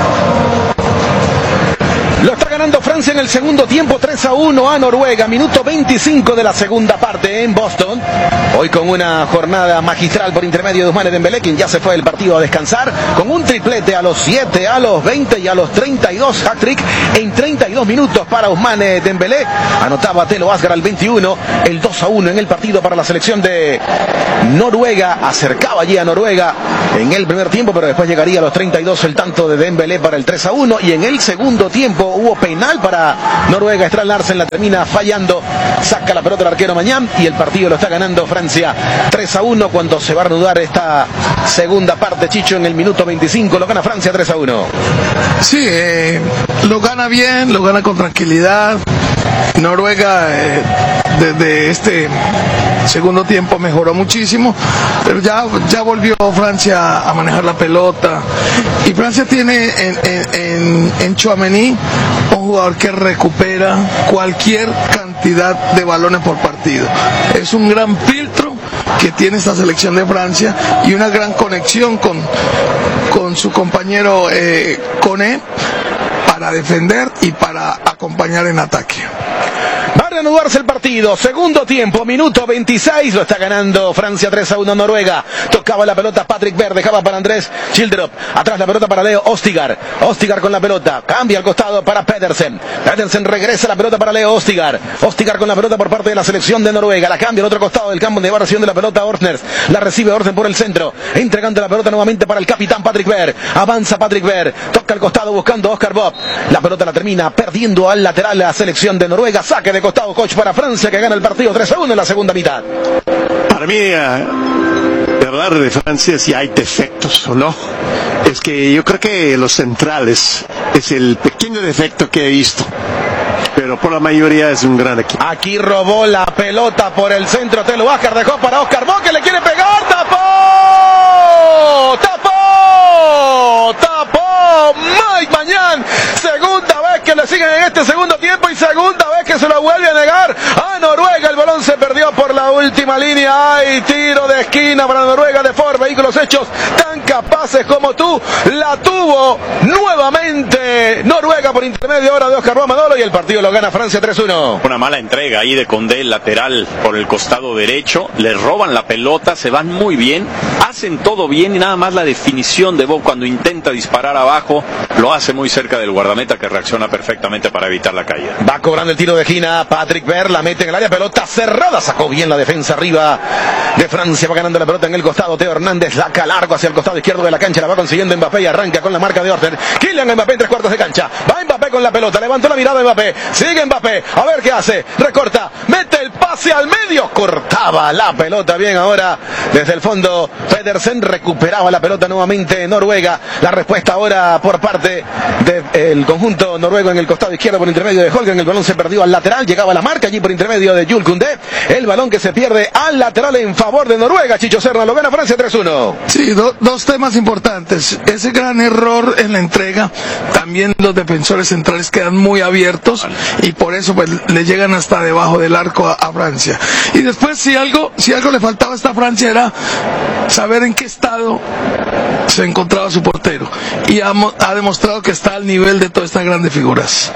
Lo está ganando Francia en el segundo tiempo, tres a uno a Noruega, minuto veinticinco de la segunda parte en Boston. Hoy con una jornada magistral por intermedio de Ousmane Dembélé, quien ya se fue del partido a descansar, con un triplete a los siete, a los veinte y a los treinta y dos, hat-trick en treinta y dos minutos para Ousmane Dembélé. Anotaba Thelo Asgard al veintiuno, el dos a uno en el partido para la selección de Noruega. Acercaba allí a Noruega en el primer tiempo, pero después llegaría a los treinta y dos el tanto de Dembélé para el tres a uno, y en el segundo tiempo hubo penal para Noruega. Strand Larsen la termina fallando, saca la pelota el arquero Mañán y el partido lo está ganando Francia tres a uno cuando se va a reanudar esta segunda parte. Chicho, en el minuto veinticinco lo gana Francia tres a uno. Sí, eh, lo gana bien, lo gana con tranquilidad. Noruega eh, desde este segundo tiempo mejoró muchísimo, pero ya, ya volvió Francia a manejar la pelota, y Francia tiene en, en, en, en Tchouaméni un jugador que recupera cualquier cantidad de balones por partido. Es un gran filtro que tiene esta selección de Francia y una gran conexión con, con su compañero eh, Koné para defender y para acompañar en ataque. Va a reanudarse el partido, segundo tiempo, minuto veintiséis, lo está ganando Francia tres a uno Noruega. Tocaba la pelota Patrick Berg, dejaba para Andrés Schildrup, atrás la pelota para Leo Ostigar, Ostigar con la pelota, cambia al costado para Pedersen, Pedersen regresa la pelota para Leo Ostigar, Ostigar con la pelota por parte de la selección de Noruega, la cambia al otro costado del campo, donde va recibiendo la pelota Orsnes, la recibe Orsen por el centro, entregando la pelota nuevamente para el capitán Patrick Berg, avanza Patrick Berg, toca al costado buscando a Oscar Bob, la pelota la termina perdiendo al lateral la selección de Noruega, saque de costado coach para Francia, que gana el partido tres a uno en la segunda mitad. Para mí, uh, hablar de Francia, si hay defectos o no, es que yo creo que los centrales es el pequeño defecto que he visto, pero por la mayoría es un gran equipo. Aquí robó la pelota por el centro Thelo Asgard, dejó para Oscar Bob, que le quiere pegar, tapó, tapó, tapó Mike Mañán, segunda vez que le siguen en este segundo tiempo y segunda vez que se lo vuelve a negar a Noruega. El balón se perdió por la última línea. Hay tiro de esquina para Noruega de Ford. Vehículos hechos tan capaces como tú. La tuvo nuevamente Noruega por intermedio ahora de Oscar Bob y el partido lo gana Francia tres uno. Una mala entrega ahí de Condé, lateral por el costado derecho. Le roban la pelota, se van muy bien, hacen todo bien y nada más la definición de Bob cuando intenta disparar abajo lo hace muy cerca del guardameta, que reacciona perfectamente para evitar la caída. Va cobrando el tiro de esquina Patrick Berg, la mete en el área, pelota cerrada, sacó bien la defensa arriba de Francia, va ganando la pelota en el costado Theo Hernández, saca largo hacia el costado izquierdo de la cancha, la va consiguiendo Mbappé y arranca con la marca de Orten. Kylian Mbappé en tres cuartos de cancha, va Mbappé con la pelota, levantó la mirada Mbappé, sigue Mbappé, a ver qué hace, recorta, mete el pase al medio, cortaba la pelota bien ahora desde el fondo. Pedersen recuperaba la pelota nuevamente Noruega, la respuesta ahora por parte del conjunto noruego en el costado izquierdo por intermedio de Holgen. El balón se perdió al lateral, llegaba la marca allí por intermedio de Jules Koundé, el balón que se pierde al lateral en favor de Noruega. Chicho Serna, lo gana Francia tres uno. Sí, do, dos temas importantes, ese gran error en la entrega, también los defensores centrales quedan muy abiertos y por eso pues le llegan hasta debajo del arco a, a Francia. Y después si algo, si algo le faltaba a esta Francia era saber en qué estado se encontraba su portero, y ha, ha demostrado que está al nivel de todas estas grandes figuras.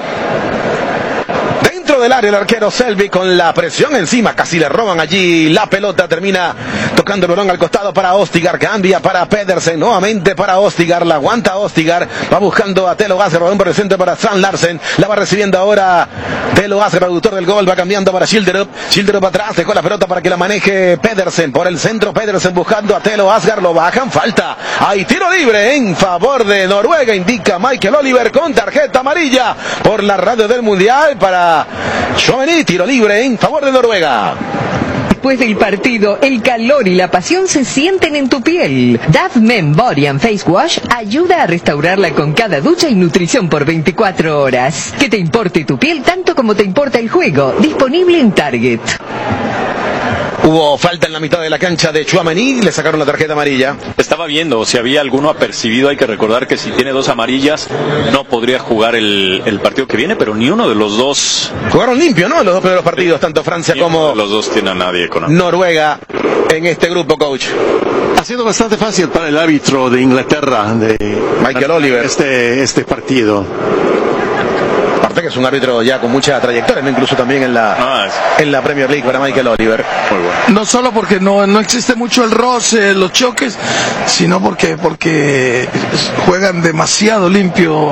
Dentro del área el arquero Selby con la presión encima, casi le roban allí la pelota, termina tocando el balón al costado para Ostigar, cambia para Pedersen, nuevamente para Ostigar, la aguanta Ostigar, va buscando a Thelo Asgard, balón por el centro para Strand Larsen, la va recibiendo ahora Thelo Asgard, productor del gol, va cambiando para Schildrup, Schildrup atrás, dejó la pelota para que la maneje Pedersen, por el centro Pedersen buscando a Thelo Asgard, lo bajan, falta, hay tiro libre en favor de Noruega, indica Michael Oliver con tarjeta amarilla por la radio del Mundial para Tchouaméni, tiro libre en favor de Noruega. Después del partido, el calor y la pasión se sienten en tu piel. Dove Men Body and Face Wash ayuda a restaurarla con cada ducha y nutrición por veinticuatro horas. Que te importe tu piel tanto como te importa el juego. Disponible en Target. Hubo falta en la mitad de la cancha de Tchouaméni, le sacaron la tarjeta amarilla. Estaba viendo si había alguno apercibido. Hay que recordar que si tiene dos amarillas no podría jugar el, el partido que viene, pero ni uno de los dos. Jugaron limpio, ¿no? Los dos primeros partidos, tanto Francia ni como uno de los dos tiene a nadie con Noruega en este grupo, coach. Ha sido bastante fácil para el árbitro de Inglaterra de Michael Oliver este, este partido. Aparte que es un árbitro ya con mucha trayectoria, ¿no? Incluso también en la, ah, es... en la Premier League para Michael Oliver. Muy bueno. No solo porque no, no existe mucho el roce, los choques, sino porque, porque juegan demasiado limpio.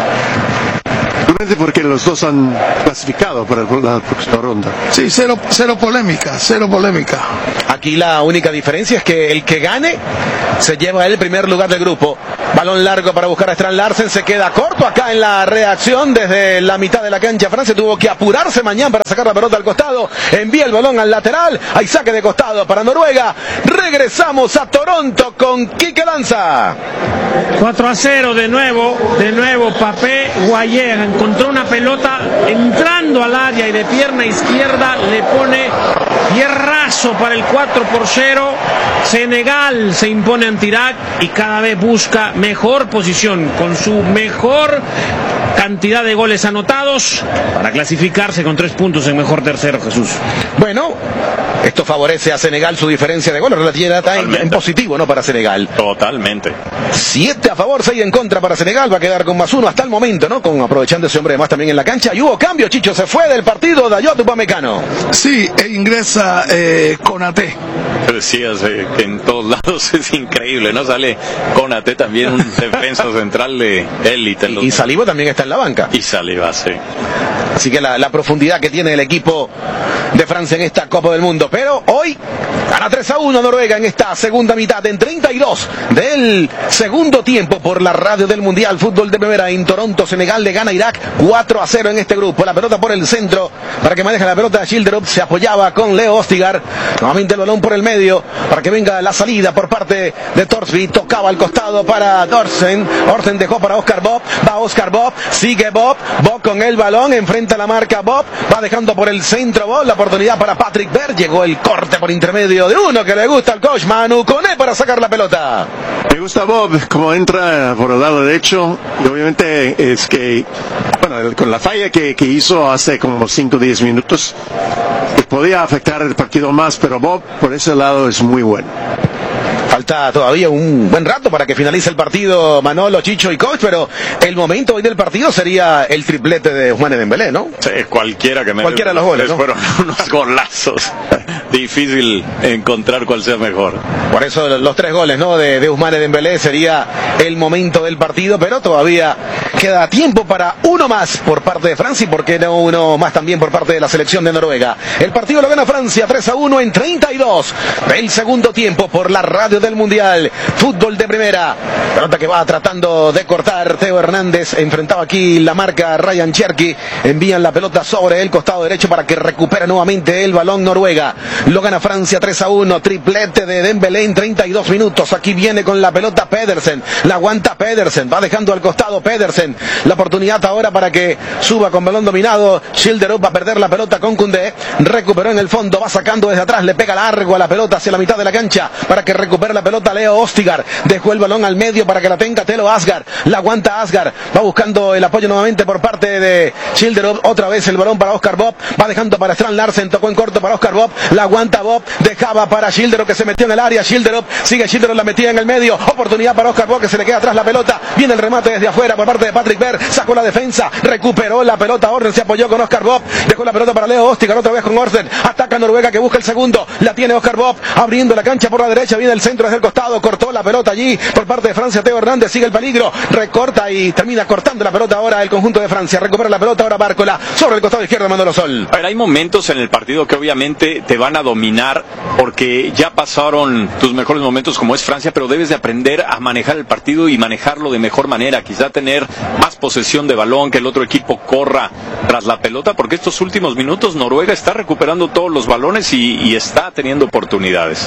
Porque los dos han clasificado para la próxima ronda. Sí, cero, cero polémica, cero polémica. Aquí la única diferencia es que el que gane se lleva el primer lugar del grupo. Balón largo para buscar a Strand Larsen, se queda corto acá en la reacción desde la mitad de la cancha. Francia tuvo que apurarse mañana para sacar la pelota al costado. Envía el balón al lateral, hay saque de costado para Noruega. Regresamos a Toronto con Quique Lanza. cuatro a cero de nuevo, de nuevo Papé Guayer encontró una pelota entrando al área y de pierna izquierda le pone hierrazo para el cuatro por cero. Senegal se impone ante Irak y cada vez busca mejor posición con su mejor cantidad de goles anotados para clasificarse con tres puntos en mejor tercero, Jesús. Bueno, esto favorece a Senegal, su diferencia de goles relativa está en, en positivo, ¿no? Para Senegal. Totalmente. Siete a favor, seis en contra para Senegal, va a quedar con más uno hasta el momento, ¿no? Con aprovechando ese hombre más también en la cancha. Y hubo cambio, Chicho, se fue del partido Dayot Upamecano. Sí, e ingresa eh, Konaté. Decías eh, que en todos lados es increíble, ¿no? Sale Konaté también, un defensa central de élite. Y, y Saliba también está en la banca. Y Saliba, sí. Así que la, la profundidad que tiene el equipo de Francia en esta Copa del Mundo. Pero hoy gana tres a uno Noruega en esta segunda mitad, en treinta y dos del segundo tiempo por la radio del Mundial Fútbol de Primera en Toronto. Senegal le gana a Irak cuatro a cero en este grupo. La pelota por el centro para que maneje la pelota Schilderup, se apoyaba con Leo Ostigar. Nuevamente el balón por el medio para que venga la salida por parte de Torsby. Tocaba al costado para Dorsen. Orten dejó para Oscar Bob. Va Oscar Bob. Sigue Bob. Bob con el balón. Enfrenta la marca Bob. Va dejando por el centro Bob. La oportunidad para Patrick Berg. Llegó el corte por intermedio de uno que le gusta al coach Manu Koné para sacar la pelota. Me gusta Bob como entra por el lado derecho. Y obviamente es que, bueno, con la falla que, que hizo hace como cinco o diez minutos, podía afectar el partido más, pero Bob por ese lado es muy bueno. Falta todavía un buen rato para que finalice el partido, Manolo, Chicho y coach, pero el momento hoy del partido sería el triplete de Ousmane Dembélé, ¿no? Sí, cualquiera que me cualquiera de los goles, ¿no? Fueron unos golazos. Difícil encontrar cuál sea mejor. Por eso los tres goles, ¿no? De, de Ousmane Dembélé sería el momento del partido, pero todavía queda tiempo para uno más por parte de Francia y por qué no uno más también por parte de la selección de Noruega. El partido lo gana Francia tres a uno en treinta y dos del segundo tiempo por la radio del Mundial Fútbol de Primera. Pelota que va tratando de cortar Theo Hernández, enfrentaba aquí la marca Ryan Cherky, envían la pelota sobre el costado derecho para que recupere nuevamente el balón Noruega. Lo gana Francia tres a uno, triplete de Dembélé en treinta y dos minutos. Aquí viene con la pelota Pedersen, la aguanta Pedersen, va dejando al costado Pedersen, la oportunidad ahora para que suba con balón dominado. Schilderup va a perder la pelota con Koundé, recuperó en el fondo, va sacando desde atrás, le pega largo a la pelota hacia la mitad de la cancha para que recupere la pelota Leo Ostigar, dejó el balón al medio para que la tenga Telo Asgard, la aguanta Asgard, va buscando el apoyo nuevamente por parte de Schilderup, otra vez el balón para Oscar Bob, va dejando para Strand Larsen, tocó en corto para Oscar Bob, la aguanta Bob, dejaba para Schilderup que se metió en el área, Schilderup, sigue Schilderup, la metía en el medio, oportunidad para Oscar Bob que se le queda atrás la pelota, viene el remate desde afuera por parte de Patrick Berg, sacó la defensa, recuperó la pelota, Orten se apoyó con Oscar Bob, dejó la pelota para Leo Ostigar, otra vez con Orten, ataca Noruega que busca el segundo, la tiene Oscar Bob, abriendo la cancha por la derecha, viene el centro desde el costado, cortó la pelota allí por parte de Francia, Theo Hernández, sigue el peligro, recorta y termina cortando la pelota ahora el conjunto de Francia, recupera la pelota ahora Bárcola, sobre el costado izquierdo Manolo Sol. A ver, hay momentos en el partido que obviamente te van a dominar porque ya pasaron tus mejores momentos como es Francia, pero debes de aprender a manejar el partido y manejarlo de mejor manera, quizá tener más posesión de balón, que el otro equipo corra tras la pelota, porque estos últimos minutos Noruega está recuperando todos los balones y, y está teniendo oportunidades.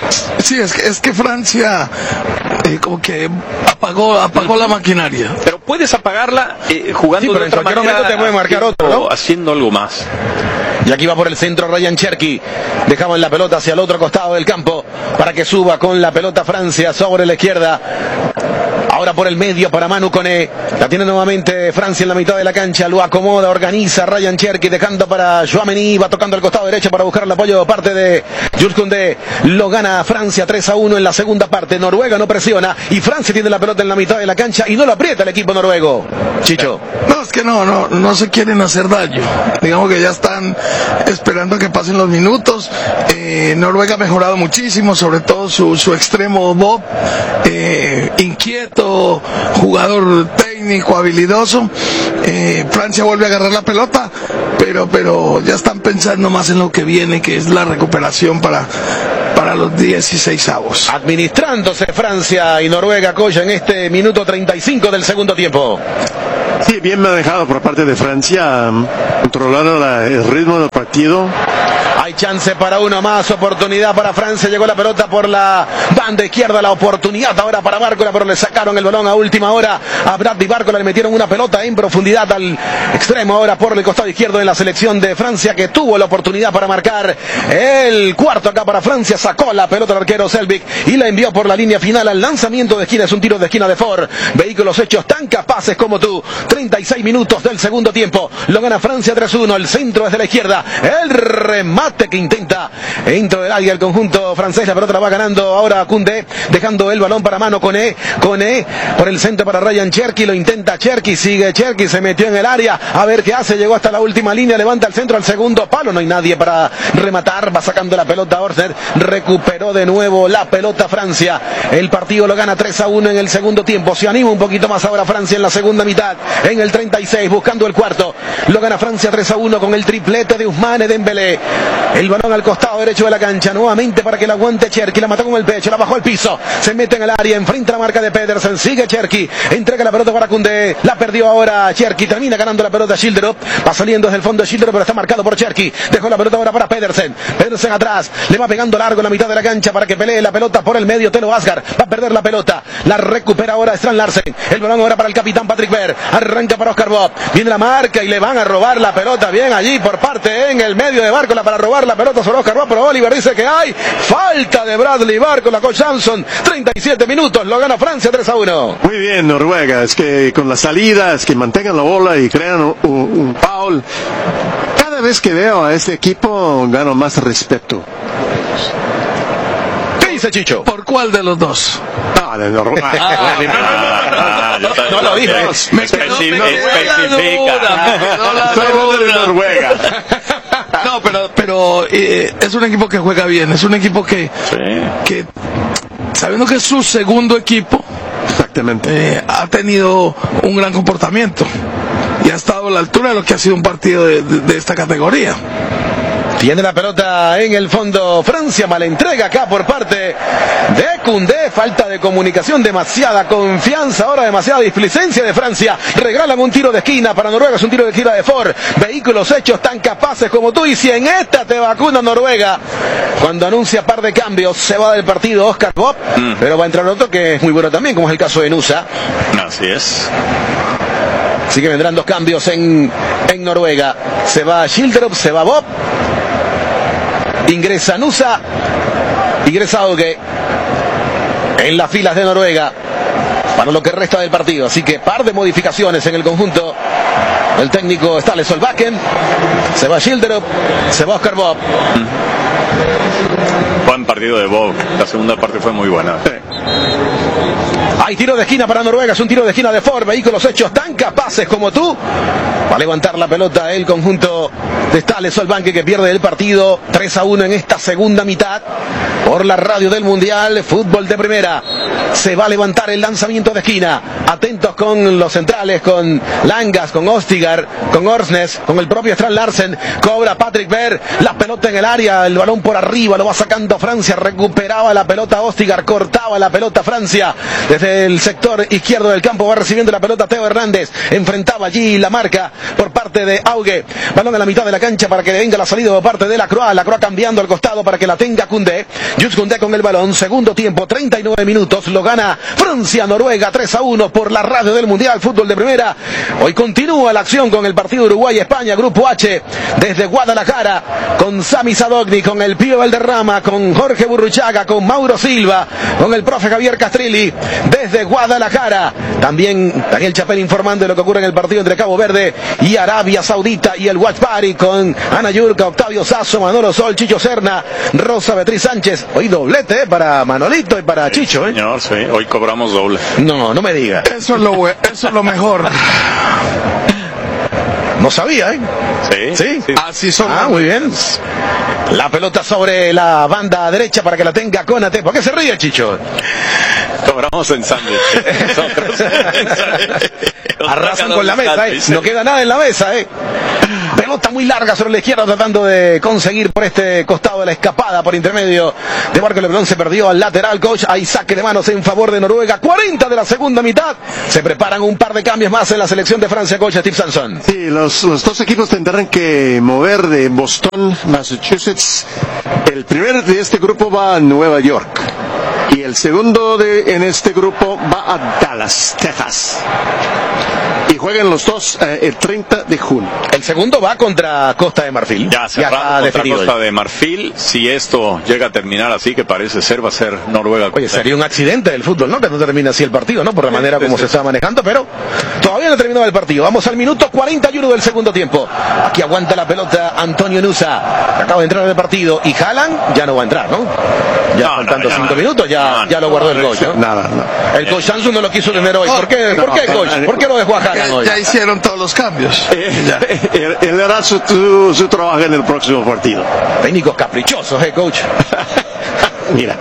Sí, es que, es que Francia eh, como que apagó apagó la maquinaria. Pero puedes apagarla eh, jugando sí, pero de otra en cualquier manera, momento te puede marcar otro, ¿no? Haciendo algo más. Y aquí va por el centro Ryan Cherki. Dejaban la pelota hacia el otro costado del campo para que suba con la pelota Francia sobre la izquierda. Ahora por el medio para Manu Koné. La tiene nuevamente Francia en la mitad de la cancha. Lo acomoda, organiza Ryan Cherki, dejando para Tchouaméni. Va tocando el costado derecho para buscar el apoyo de parte de Jules Koundé. Lo gana Francia tres a uno en la segunda parte. Noruega no presiona y Francia tiene la pelota en la mitad de la cancha y no lo aprieta el equipo noruego. Chicho. No, es que no, no, no se quieren hacer daño. Digamos que ya están esperando que pasen los minutos. Eh, Noruega ha mejorado muchísimo, sobre todo su, su extremo Bob, eh, inquieto, jugador técnico, habilidoso. Eh, Francia vuelve a agarrar la pelota, pero, pero ya están pensando más en lo que viene, que es la recuperación para, para los dieciseisavos. Administrándose Francia y Noruega, Coya, en este minuto treinta y cinco del segundo tiempo. Sí, bien manejado por parte de Francia, controlando la, el ritmo del partido. Hay chance para uno más, oportunidad para Francia, llegó la pelota por la banda izquierda, la oportunidad ahora para Bárcola, pero le sacaron el balón a última hora a Bradley Bárcola, le metieron una pelota en profundidad al extremo ahora por el costado izquierdo de la selección de Francia, que tuvo la oportunidad para marcar el cuarto acá para Francia, sacó la pelota el arquero Selvik y la envió por la línea final al lanzamiento de esquina, es un tiro de esquina de Ford. Vehículos hechos tan capaces como tú. treinta y seis minutos del segundo tiempo, lo gana Francia tres uno, el centro desde la izquierda, el remate que intenta dentro del área el conjunto francés, la pelota la va ganando ahora Koundé, dejando el balón para Manu Koné, Koné por el centro para Ryan Cherki, lo intenta Cherki, sigue Cherki, se metió en el área, a ver qué hace, llegó hasta la última línea, levanta el centro al segundo palo, no hay nadie para rematar, va sacando la pelota Orsner, recuperó de nuevo la pelota Francia, el partido lo gana tres a uno en el segundo tiempo, se anima un poquito más ahora Francia en la segunda mitad, en el treinta y seis, buscando el cuarto, lo gana Francia tres a uno con el triplete de Ousmane Dembélé. El balón al costado derecho de la cancha, nuevamente para que la aguante Cherki, la mató con el pecho, la bajó al piso, se mete en el área, enfrenta la marca de Pedersen, sigue Cherki, entrega la pelota para Koundé, la perdió ahora Cherki, termina ganando la pelota Schilderup, va saliendo desde el fondo de Schilderup, pero está marcado por Cherki, dejó la pelota ahora para Pedersen, Pedersen atrás, le va pegando largo en la mitad de la cancha para que pelee la pelota por el medio, Telo Asgard, va a perder la pelota, la recupera ahora Strand Larsen, el balón ahora para el capitán Patrick Berg, arranca para Oscar Bob, viene la marca y le van a robar la pelota, bien allí por parte en el medio de Bárcola para robar la pelota sobre Oscar Bob, pero Oliver dice que hay falta de Bradley Bárcola con Samson, treinta y siete minutos, lo gana Francia tres a uno. Muy bien Noruega, es que con las salidas, que mantengan la bola y crean un, un foul. Cada vez que veo a este equipo gano más respeto. ¿Qué dice Chicho? ¿Por cuál de los dos? Ah, de Noruega. Ah, no, no, no lo dije. Me quedó, me quedó la duda, me quedó la Soy de Noruega. No, pero, pero eh, es un equipo que juega bien, es un equipo que, Sí. que sabiendo que es su segundo equipo, Exactamente. eh, ha tenido un gran comportamiento y ha estado a la altura de lo que ha sido un partido de, de, de esta categoría. Tiene la pelota en el fondo Francia, mala entrega acá por parte de Koundé, falta de comunicación, demasiada confianza, ahora demasiada displicencia de Francia, regalan un tiro de esquina para Noruega, es un tiro de esquina de Ford, vehículos hechos tan capaces como tú, y si en esta te vacuna Noruega, cuando anuncia par de cambios, se va del partido Oscar Bob, mm. pero va a entrar otro que es muy bueno también, como es el caso de Nusa. Así es. Así que vendrán dos cambios en, en Noruega, se va Schilderup, se va Bob, ingresa Nusa, ingresa Auge en las filas de Noruega para lo que resta del partido. Así que par de modificaciones en el conjunto del técnico Ståle Solbakken. Se va Schilderup, se va Oscar Bob. Buen partido de Bob, la segunda parte fue muy buena. Sí. Hay tiro de esquina para Noruega, es un tiro de esquina de Ford, vehículos hechos tan capaces como tú. Va a levantar la pelota el conjunto de Ståle Solbakken, que pierde el partido tres a uno en esta segunda mitad por la radio del Mundial, fútbol de primera. Se va a levantar el lanzamiento de esquina. Atentos con los centrales, con Langas, con Ostigar, con Orsnes, con el propio Strand Larsen. Cobra Patrick Berg, la pelota en el área, el balón por arriba, lo va sacando Francia, recuperaba la pelota Ostigar, cortaba la pelota Francia. Noruega. Desde el sector izquierdo del campo va recibiendo la pelota Teo Hernández. Enfrentaba allí la marca por parte de Auge. Balón en la mitad de la cancha para que le venga la salida por parte de la Croix. La Croix cambiando al costado para que la tenga Koundé. Jules Koundé con el balón. Segundo tiempo, treinta y nueve minutos. Lo gana Francia-Noruega tres a uno por la radio del Mundial Fútbol de Primera. Hoy continúa la acción con el partido Uruguay-España, Grupo H, desde Guadalajara, con Sami Sadogni, con el Pío Valderrama, con Jorge Burruchaga, con Mauro Silva, con el profe Javier Castrilli, desde Guadalajara. También Daniel Chapel informando de lo que ocurre en el partido entre Cabo Verde y Arabia Saudita, y el Watch Party con Ana Yurka, Octavio Sasso, Manolo Sol, Chicho Serna, Rosa Beatriz Sánchez. Hoy doblete eh, para Manolito y para sí, Chicho. ¿eh? Señor, sí, hoy cobramos doble. No, no me diga. Eso es lo, eso es lo mejor. No sabía, ¿eh? Sí. Sí. sí. Así son. Ah, muy bien. La pelota sobre la banda derecha para que la tenga Konate. ¿Por qué se ríe, Chicho? Cobramos en sándwich. Nosotros. Arrasan con la mesa, ¿eh? No queda nada en la mesa, ¿eh? Pelota muy larga sobre la izquierda, tratando de conseguir por este costado de la escapada por intermedio de Marco Lebrón. Se perdió al lateral, coach. Hay saque de manos en favor de Noruega. cuarenta de la segunda mitad. Se preparan un par de cambios más en la selección de Francia, coach Steve Sanson. Sí, los, los dos equipos tendrán que mover de Boston, Massachusetts. El primer de este grupo va a Nueva York. Y el segundo de, en este grupo va a Dallas, Texas. Y juegan los dos eh, el treinta de junio. El segundo va contra Costa de Marfil. Ya cerrado ya contra definido. Costa de Marfil. Si esto llega a terminar así, que parece ser, va a ser Noruega. Oye, sería un accidente del fútbol, ¿no? Que no termine así el partido, ¿no? Por la manera como se está manejando, pero todavía no ha terminado el partido. Vamos al minuto cuarenta y uno del segundo tiempo. Aquí aguanta la pelota Antonio Nusa. Acaba de entrar en el partido. Y Haaland ya no va a entrar, ¿no? Ya no, faltando no, cinco no, minutos, ya, no, ya lo guardó el coach, ¿no? Nada, no. El coach Samsung no lo quiso tener hoy. ¿Por qué, ¿Por qué coach? ¿Por qué lo dejó a Haaland hoy? Ya hicieron todos los cambios. Él, él hará su, su, su trabajo en el próximo partido. Técnicos caprichosos, ¿eh, coach? Mira,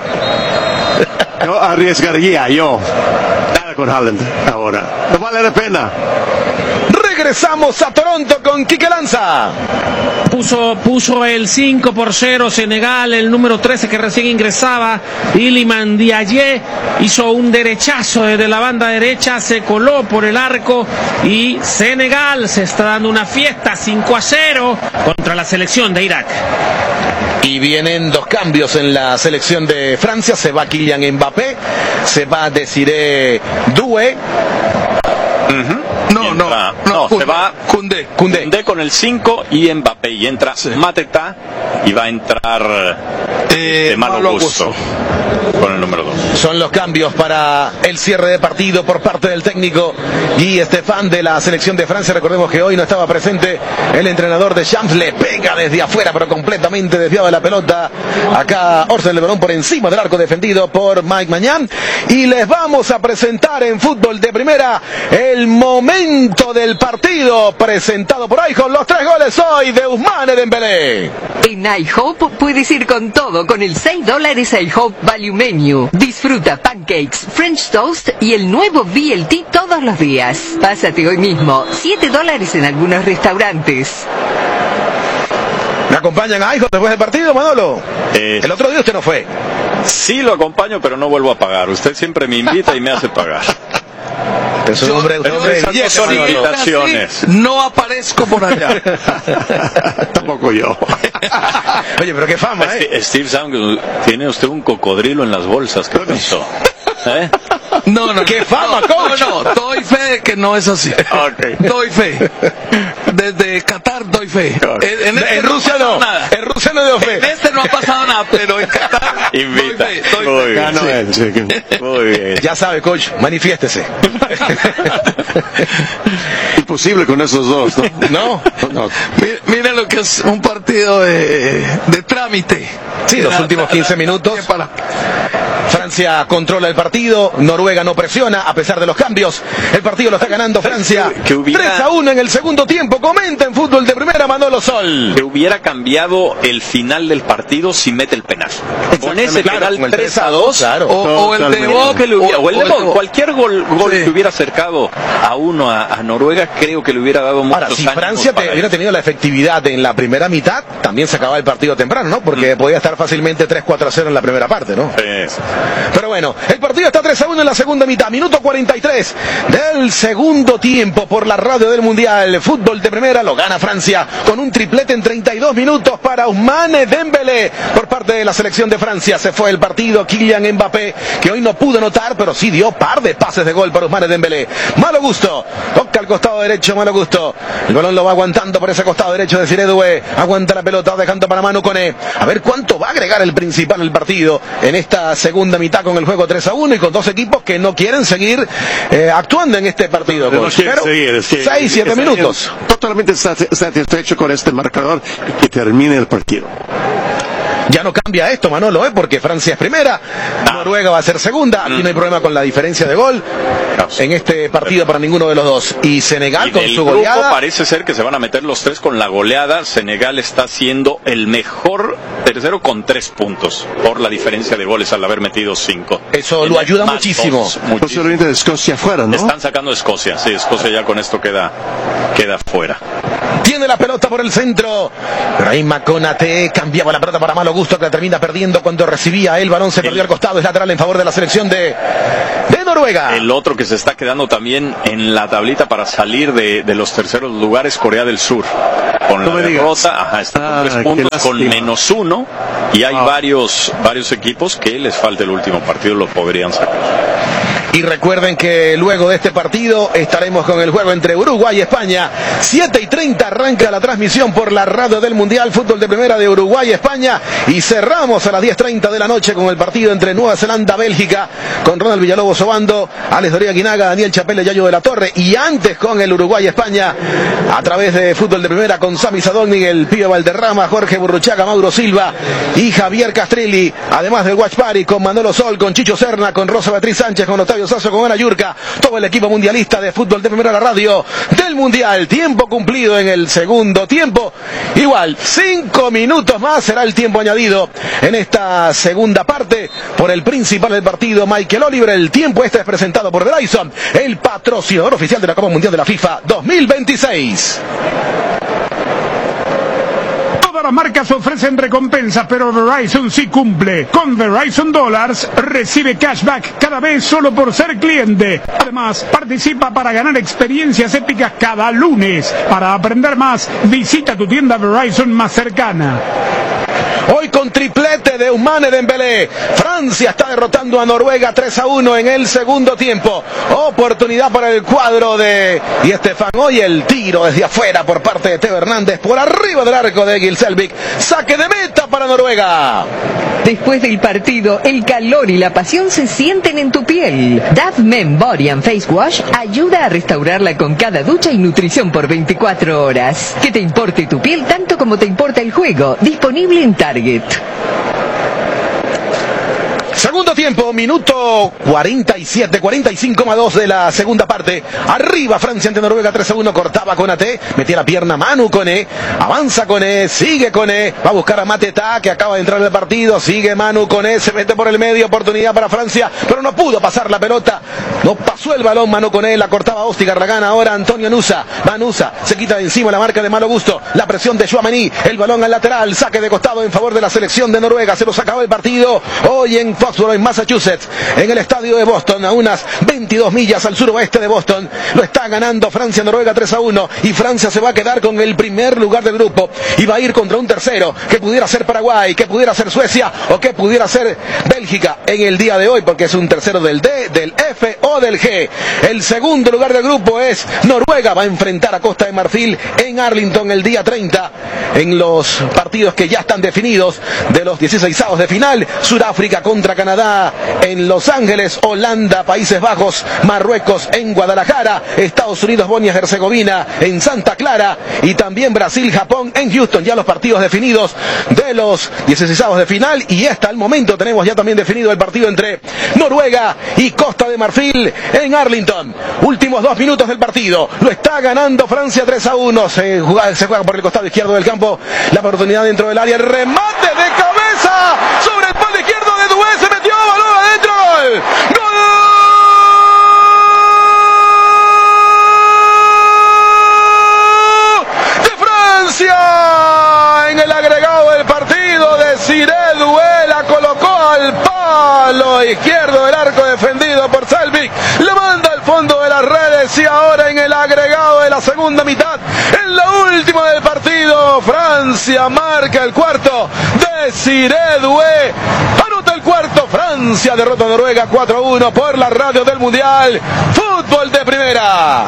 yo arriesgaría, yo, nada con Haaland ahora. No vale la pena. Regresamos a Toronto con Quique Lanza. Puso, puso el cinco por cero Senegal, el número trece que recién ingresaba, Iliman Diaye, hizo un derechazo desde la banda derecha, se coló por el arco y Senegal se está dando una fiesta cinco a cero contra la selección de Irak. Y vienen dos cambios en la selección de Francia. Se va Kylian Mbappé, se va Desiré Doué. Uh-huh. No, no, entra, no, no, Koundé, se va Koundé. Koundé. Koundé con el cinco y Mbappé, y entra sí. Mateta y va a entrar eh, de Malo Gusto con el número dos. Son los cambios para el cierre de partido por parte del técnico Guy Estefan de la selección de Francia. Recordemos que hoy no estaba presente el entrenador de Champs, le pega desde afuera pero completamente desviado de la pelota. Acá Orson Lebrón por encima del arco defendido por Mike Mañán. Y les vamos a presentar en Fútbol de Primera el momento del partido presentado por iHop. Los tres goles hoy de Ousmane Dembélé. En iHop puedes ir con todo con el seis dólares iHop Value Menu. Disfruta pancakes, French toast y el nuevo B L T todos los días. Pásate hoy mismo. siete dólares en algunos restaurantes. ¿Me acompañan a iHop después del partido, Manolo? Eh, el otro día usted no fue. Sí lo acompaño, pero no vuelvo a pagar. Usted siempre me invita y me hace pagar. Es un hombre, un hombre yo, yo, son invitaciones. No aparezco por allá. Tampoco yo. Oye, pero qué fama, ¿eh? Steve Sam, tiene usted un cocodrilo en las bolsas. ¿Qué pasó? ¿Eh? No, no, qué fama, no, coach. No, no, doy fe de que no es así. Okay. Doy fe. Desde Qatar doy fe. En, en, este en Rusia no. no nada. En Rusia no dio fe. En este no ha pasado nada, pero en Qatar invita. Doy fe, doy Muy fe. bien. No, él, sí. Muy bien. Ya sabe, coach, manifiéstese. Imposible con esos dos, ¿no? No. no. Mira, mira lo que es un partido de, de trámite. Sí, los últimos quince minutos. Para... Francia controla el partido, Noruega no presiona a pesar de los cambios. El partido lo está ganando Francia. Que hubiera... tres a uno en el segundo tiempo. Comenta en Fútbol de Primera Manolo Sol. Que hubiera cambiado el final del partido si mete el penal. Con ese claro, penal con el tres a dos, claro. o, o el de Bob, que le hubiera, o el de o, Bob, cualquier gol, gol sí. que hubiera acercado a uno a, a Noruega, creo que le hubiera dado muchos Ahora, si ánimos Francia te, hubiera tenido la efectividad en la primera mitad, también se acababa el partido temprano, ¿no? Porque mm. podía estar fácilmente tres cuatro a cero en la primera parte, ¿no? Sí. Pero bueno, el partido está tres a uno en la segunda mitad, minuto cuarenta y tres del segundo tiempo por la radio del Mundial. Fútbol de primera lo gana Francia con un triplete en treinta y dos minutos para Ousmane Dembélé por parte de la selección de Francia. Se fue el partido Kylian Mbappé, que hoy no pudo anotar, pero sí dio par de pases de gol para Ousmane Dembélé. Malo Gusto, toca al costado derecho, Malo Gusto. El balón lo va aguantando por ese costado derecho de Siré Doué. Aguanta la pelota, dejando para Manu Koné. A ver cuánto va a agregar el principal el partido en esta segunda mitad con el juego tres a uno y con dos equipos que no quieren seguir eh, actuando en este partido. No seguir, sí, seis, siete minutos. Totalmente satisfecho con este marcador y que termine el partido. Ya no cambia esto, Manolo, ¿eh? Porque Francia es primera, ah. Noruega va a ser segunda, aquí no hay problema con la diferencia de gol en este partido para ninguno de los dos. Y Senegal y con su goleada. Parece ser que se van a meter los tres con la goleada. Senegal está siendo el mejor tercero con tres puntos por la diferencia de goles al haber metido cinco. Eso lo ayuda muchísimo. Dos, muchísimo. Posiblemente de Escocia fuera, ¿no? Están sacando a Escocia, sí, Escocia ya con esto queda, queda fuera. Tiene la pelota por el centro. Brahima Konaté cambiaba la pelota para Malo Gusto, que la termina perdiendo cuando recibía el balón. Se perdió al costado, es lateral en favor de la selección de, de Noruega. El otro que se está quedando también en la tablita para salir de, de los terceros lugares, Corea del Sur. Con la derrota, ajá, está con ah, tres puntos, con menos uno. Y hay ah. varios, varios equipos que les falta el último partido, lo podrían sacar. Y recuerden que luego de este partido estaremos con el juego entre Uruguay y España. siete y treinta arranca la transmisión por la radio del Mundial Fútbol de Primera de Uruguay y España. Y cerramos a las diez treinta de la noche con el partido entre Nueva Zelanda y Bélgica, con Ronald Villalobos Obando, Alex Doria Guinaga, Daniel Chapelle, Yayo de la Torre. Y antes con el Uruguay y España a través de Fútbol de Primera con Sami Sadovnik, el Pío Valderrama, Jorge Burruchaga, Mauro Silva y Javier Castrilli. Además del Watch Party con Manolo Sol, con Chicho Serna, con Rosa Beatriz Sánchez, con Octavio Sasso, con Ana Yurka, todo el equipo mundialista de Fútbol de Primera, la radio del Mundial. Tiempo cumplido en el segundo tiempo. Igual, cinco minutos más será el tiempo añadido en esta segunda parte por el principal del partido, Michael Oliver. El tiempo este es presentado por Verizon, el patrocinador oficial de la Copa Mundial de la FIFA dos mil veintiséis. Las marcas ofrecen recompensas, pero Verizon sí cumple. Con Verizon Dollars recibe cashback cada vez solo por ser cliente. Además, participa para ganar experiencias épicas cada lunes. Para aprender más, visita tu tienda Verizon más cercana. Hoy con triplete de Ousmane Dembélé, Francia está derrotando a Noruega tres a uno en el segundo tiempo. Oportunidad para el cuadro de y Estefan. Hoy el tiro desde afuera por parte de Teo Hernández, por arriba del arco de Egil Selvik. Saque de meta para Noruega. Después del partido, el calor y la pasión se sienten en tu piel. Dove Men Body and Face Wash ayuda a restaurarla con cada ducha y nutrición por veinticuatro horas. Que te importe tu piel tanto como te importa el juego. Disponible en Target. Segundo tiempo, minuto cuarenta y siete, cuarenta y cinco más dos de la segunda parte. Arriba Francia ante Noruega tres a uno, cortaba Konaté, metía la pierna Manu Koné, avanza Koné, sigue Koné, va a buscar a Mateta, que acaba de entrar en el partido, sigue Manu Koné, se mete por el medio, oportunidad para Francia, pero no pudo pasar la pelota, no pasó el balón Manu Koné, la cortaba Ostigar, la gana ahora Antonio Nusa, va Nusa, se quita de encima la marca de Malo Gusto, la presión de Tchouaméni, el balón al lateral, saque de costado en favor de la selección de Noruega, se nos acabó el partido, hoy en Foxborough, en Massachusetts, en el estadio de Boston, a unas veintidós millas al suroeste de Boston. Lo está ganando Francia, Noruega tres a uno, y Francia se va a quedar con el primer lugar del grupo y va a ir contra un tercero que pudiera ser Paraguay, que pudiera ser Suecia o que pudiera ser Bélgica en el día de hoy, porque es un tercero del D, del F o del G. El segundo lugar del grupo es Noruega, va a enfrentar a Costa de Marfil en Arlington el día treinta, en los partidos que ya están definidos de los dieciseisavos de final. Sudáfrica contra Canadá en Los Ángeles, Holanda, Países Bajos, Marruecos en Guadalajara, Estados Unidos, Bosnia y Herzegovina en Santa Clara, y también Brasil, Japón en Houston. Ya los partidos definidos de los dieciseisavos de final, y hasta el momento tenemos ya también definido el partido entre Noruega y Costa de Marfil en Arlington. Últimos dos minutos del partido, lo está ganando Francia tres a uno, se juega, se juega por el costado izquierdo del campo, la oportunidad dentro del área, el remate de cabeza sobre el palo izquierdo de Doué, se metió, balón adentro, gol, gol de Francia en el agregado del partido de Siré Doué, la colocó al palo. palo izquierdo del arco defendido por Selvik. Lo manda al fondo de las redes y ahora en el agregado de la segunda mitad, en lo último del partido, Francia marca el cuarto. Desiré Doué anota el cuarto. Francia derrota a Noruega cuatro a uno por la radio del Mundial. Fútbol de primera.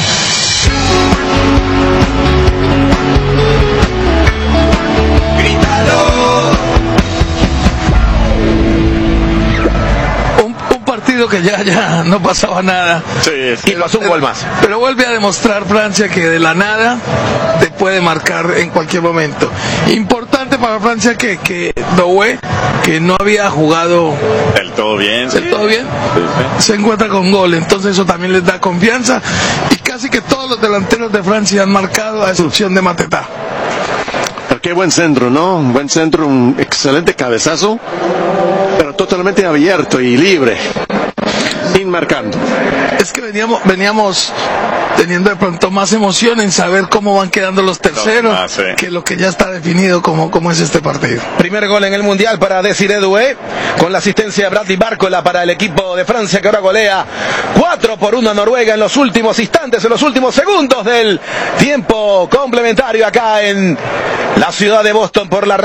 Partido que ya ya no pasaba nada. Sí, sí. Y pasó un gol más. Pero vuelve a demostrar Francia que de la nada te puede marcar en cualquier momento. Importante para Francia que, que Doué, que no había jugado del todo bien, del sí. todo bien, sí, sí. se encuentra con gol. Entonces eso también les da confianza. Y casi que todos los delanteros de Francia han marcado, a excepción de Mateta. Qué buen centro, ¿no? Un buen centro, un excelente cabezazo, pero totalmente abierto y libre, sin marcando. Es que veníamos, veníamos teniendo de pronto más emoción en saber cómo van quedando los terceros, no, ah, sí. que lo que ya está definido como, como es este partido. Primer gol en el Mundial para Desiré Doué, con la asistencia de Bradley Barcola para el equipo de Francia, que ahora golea cuatro por uno a Noruega en los últimos instantes, en los últimos segundos del tiempo complementario acá en la ciudad de Boston por la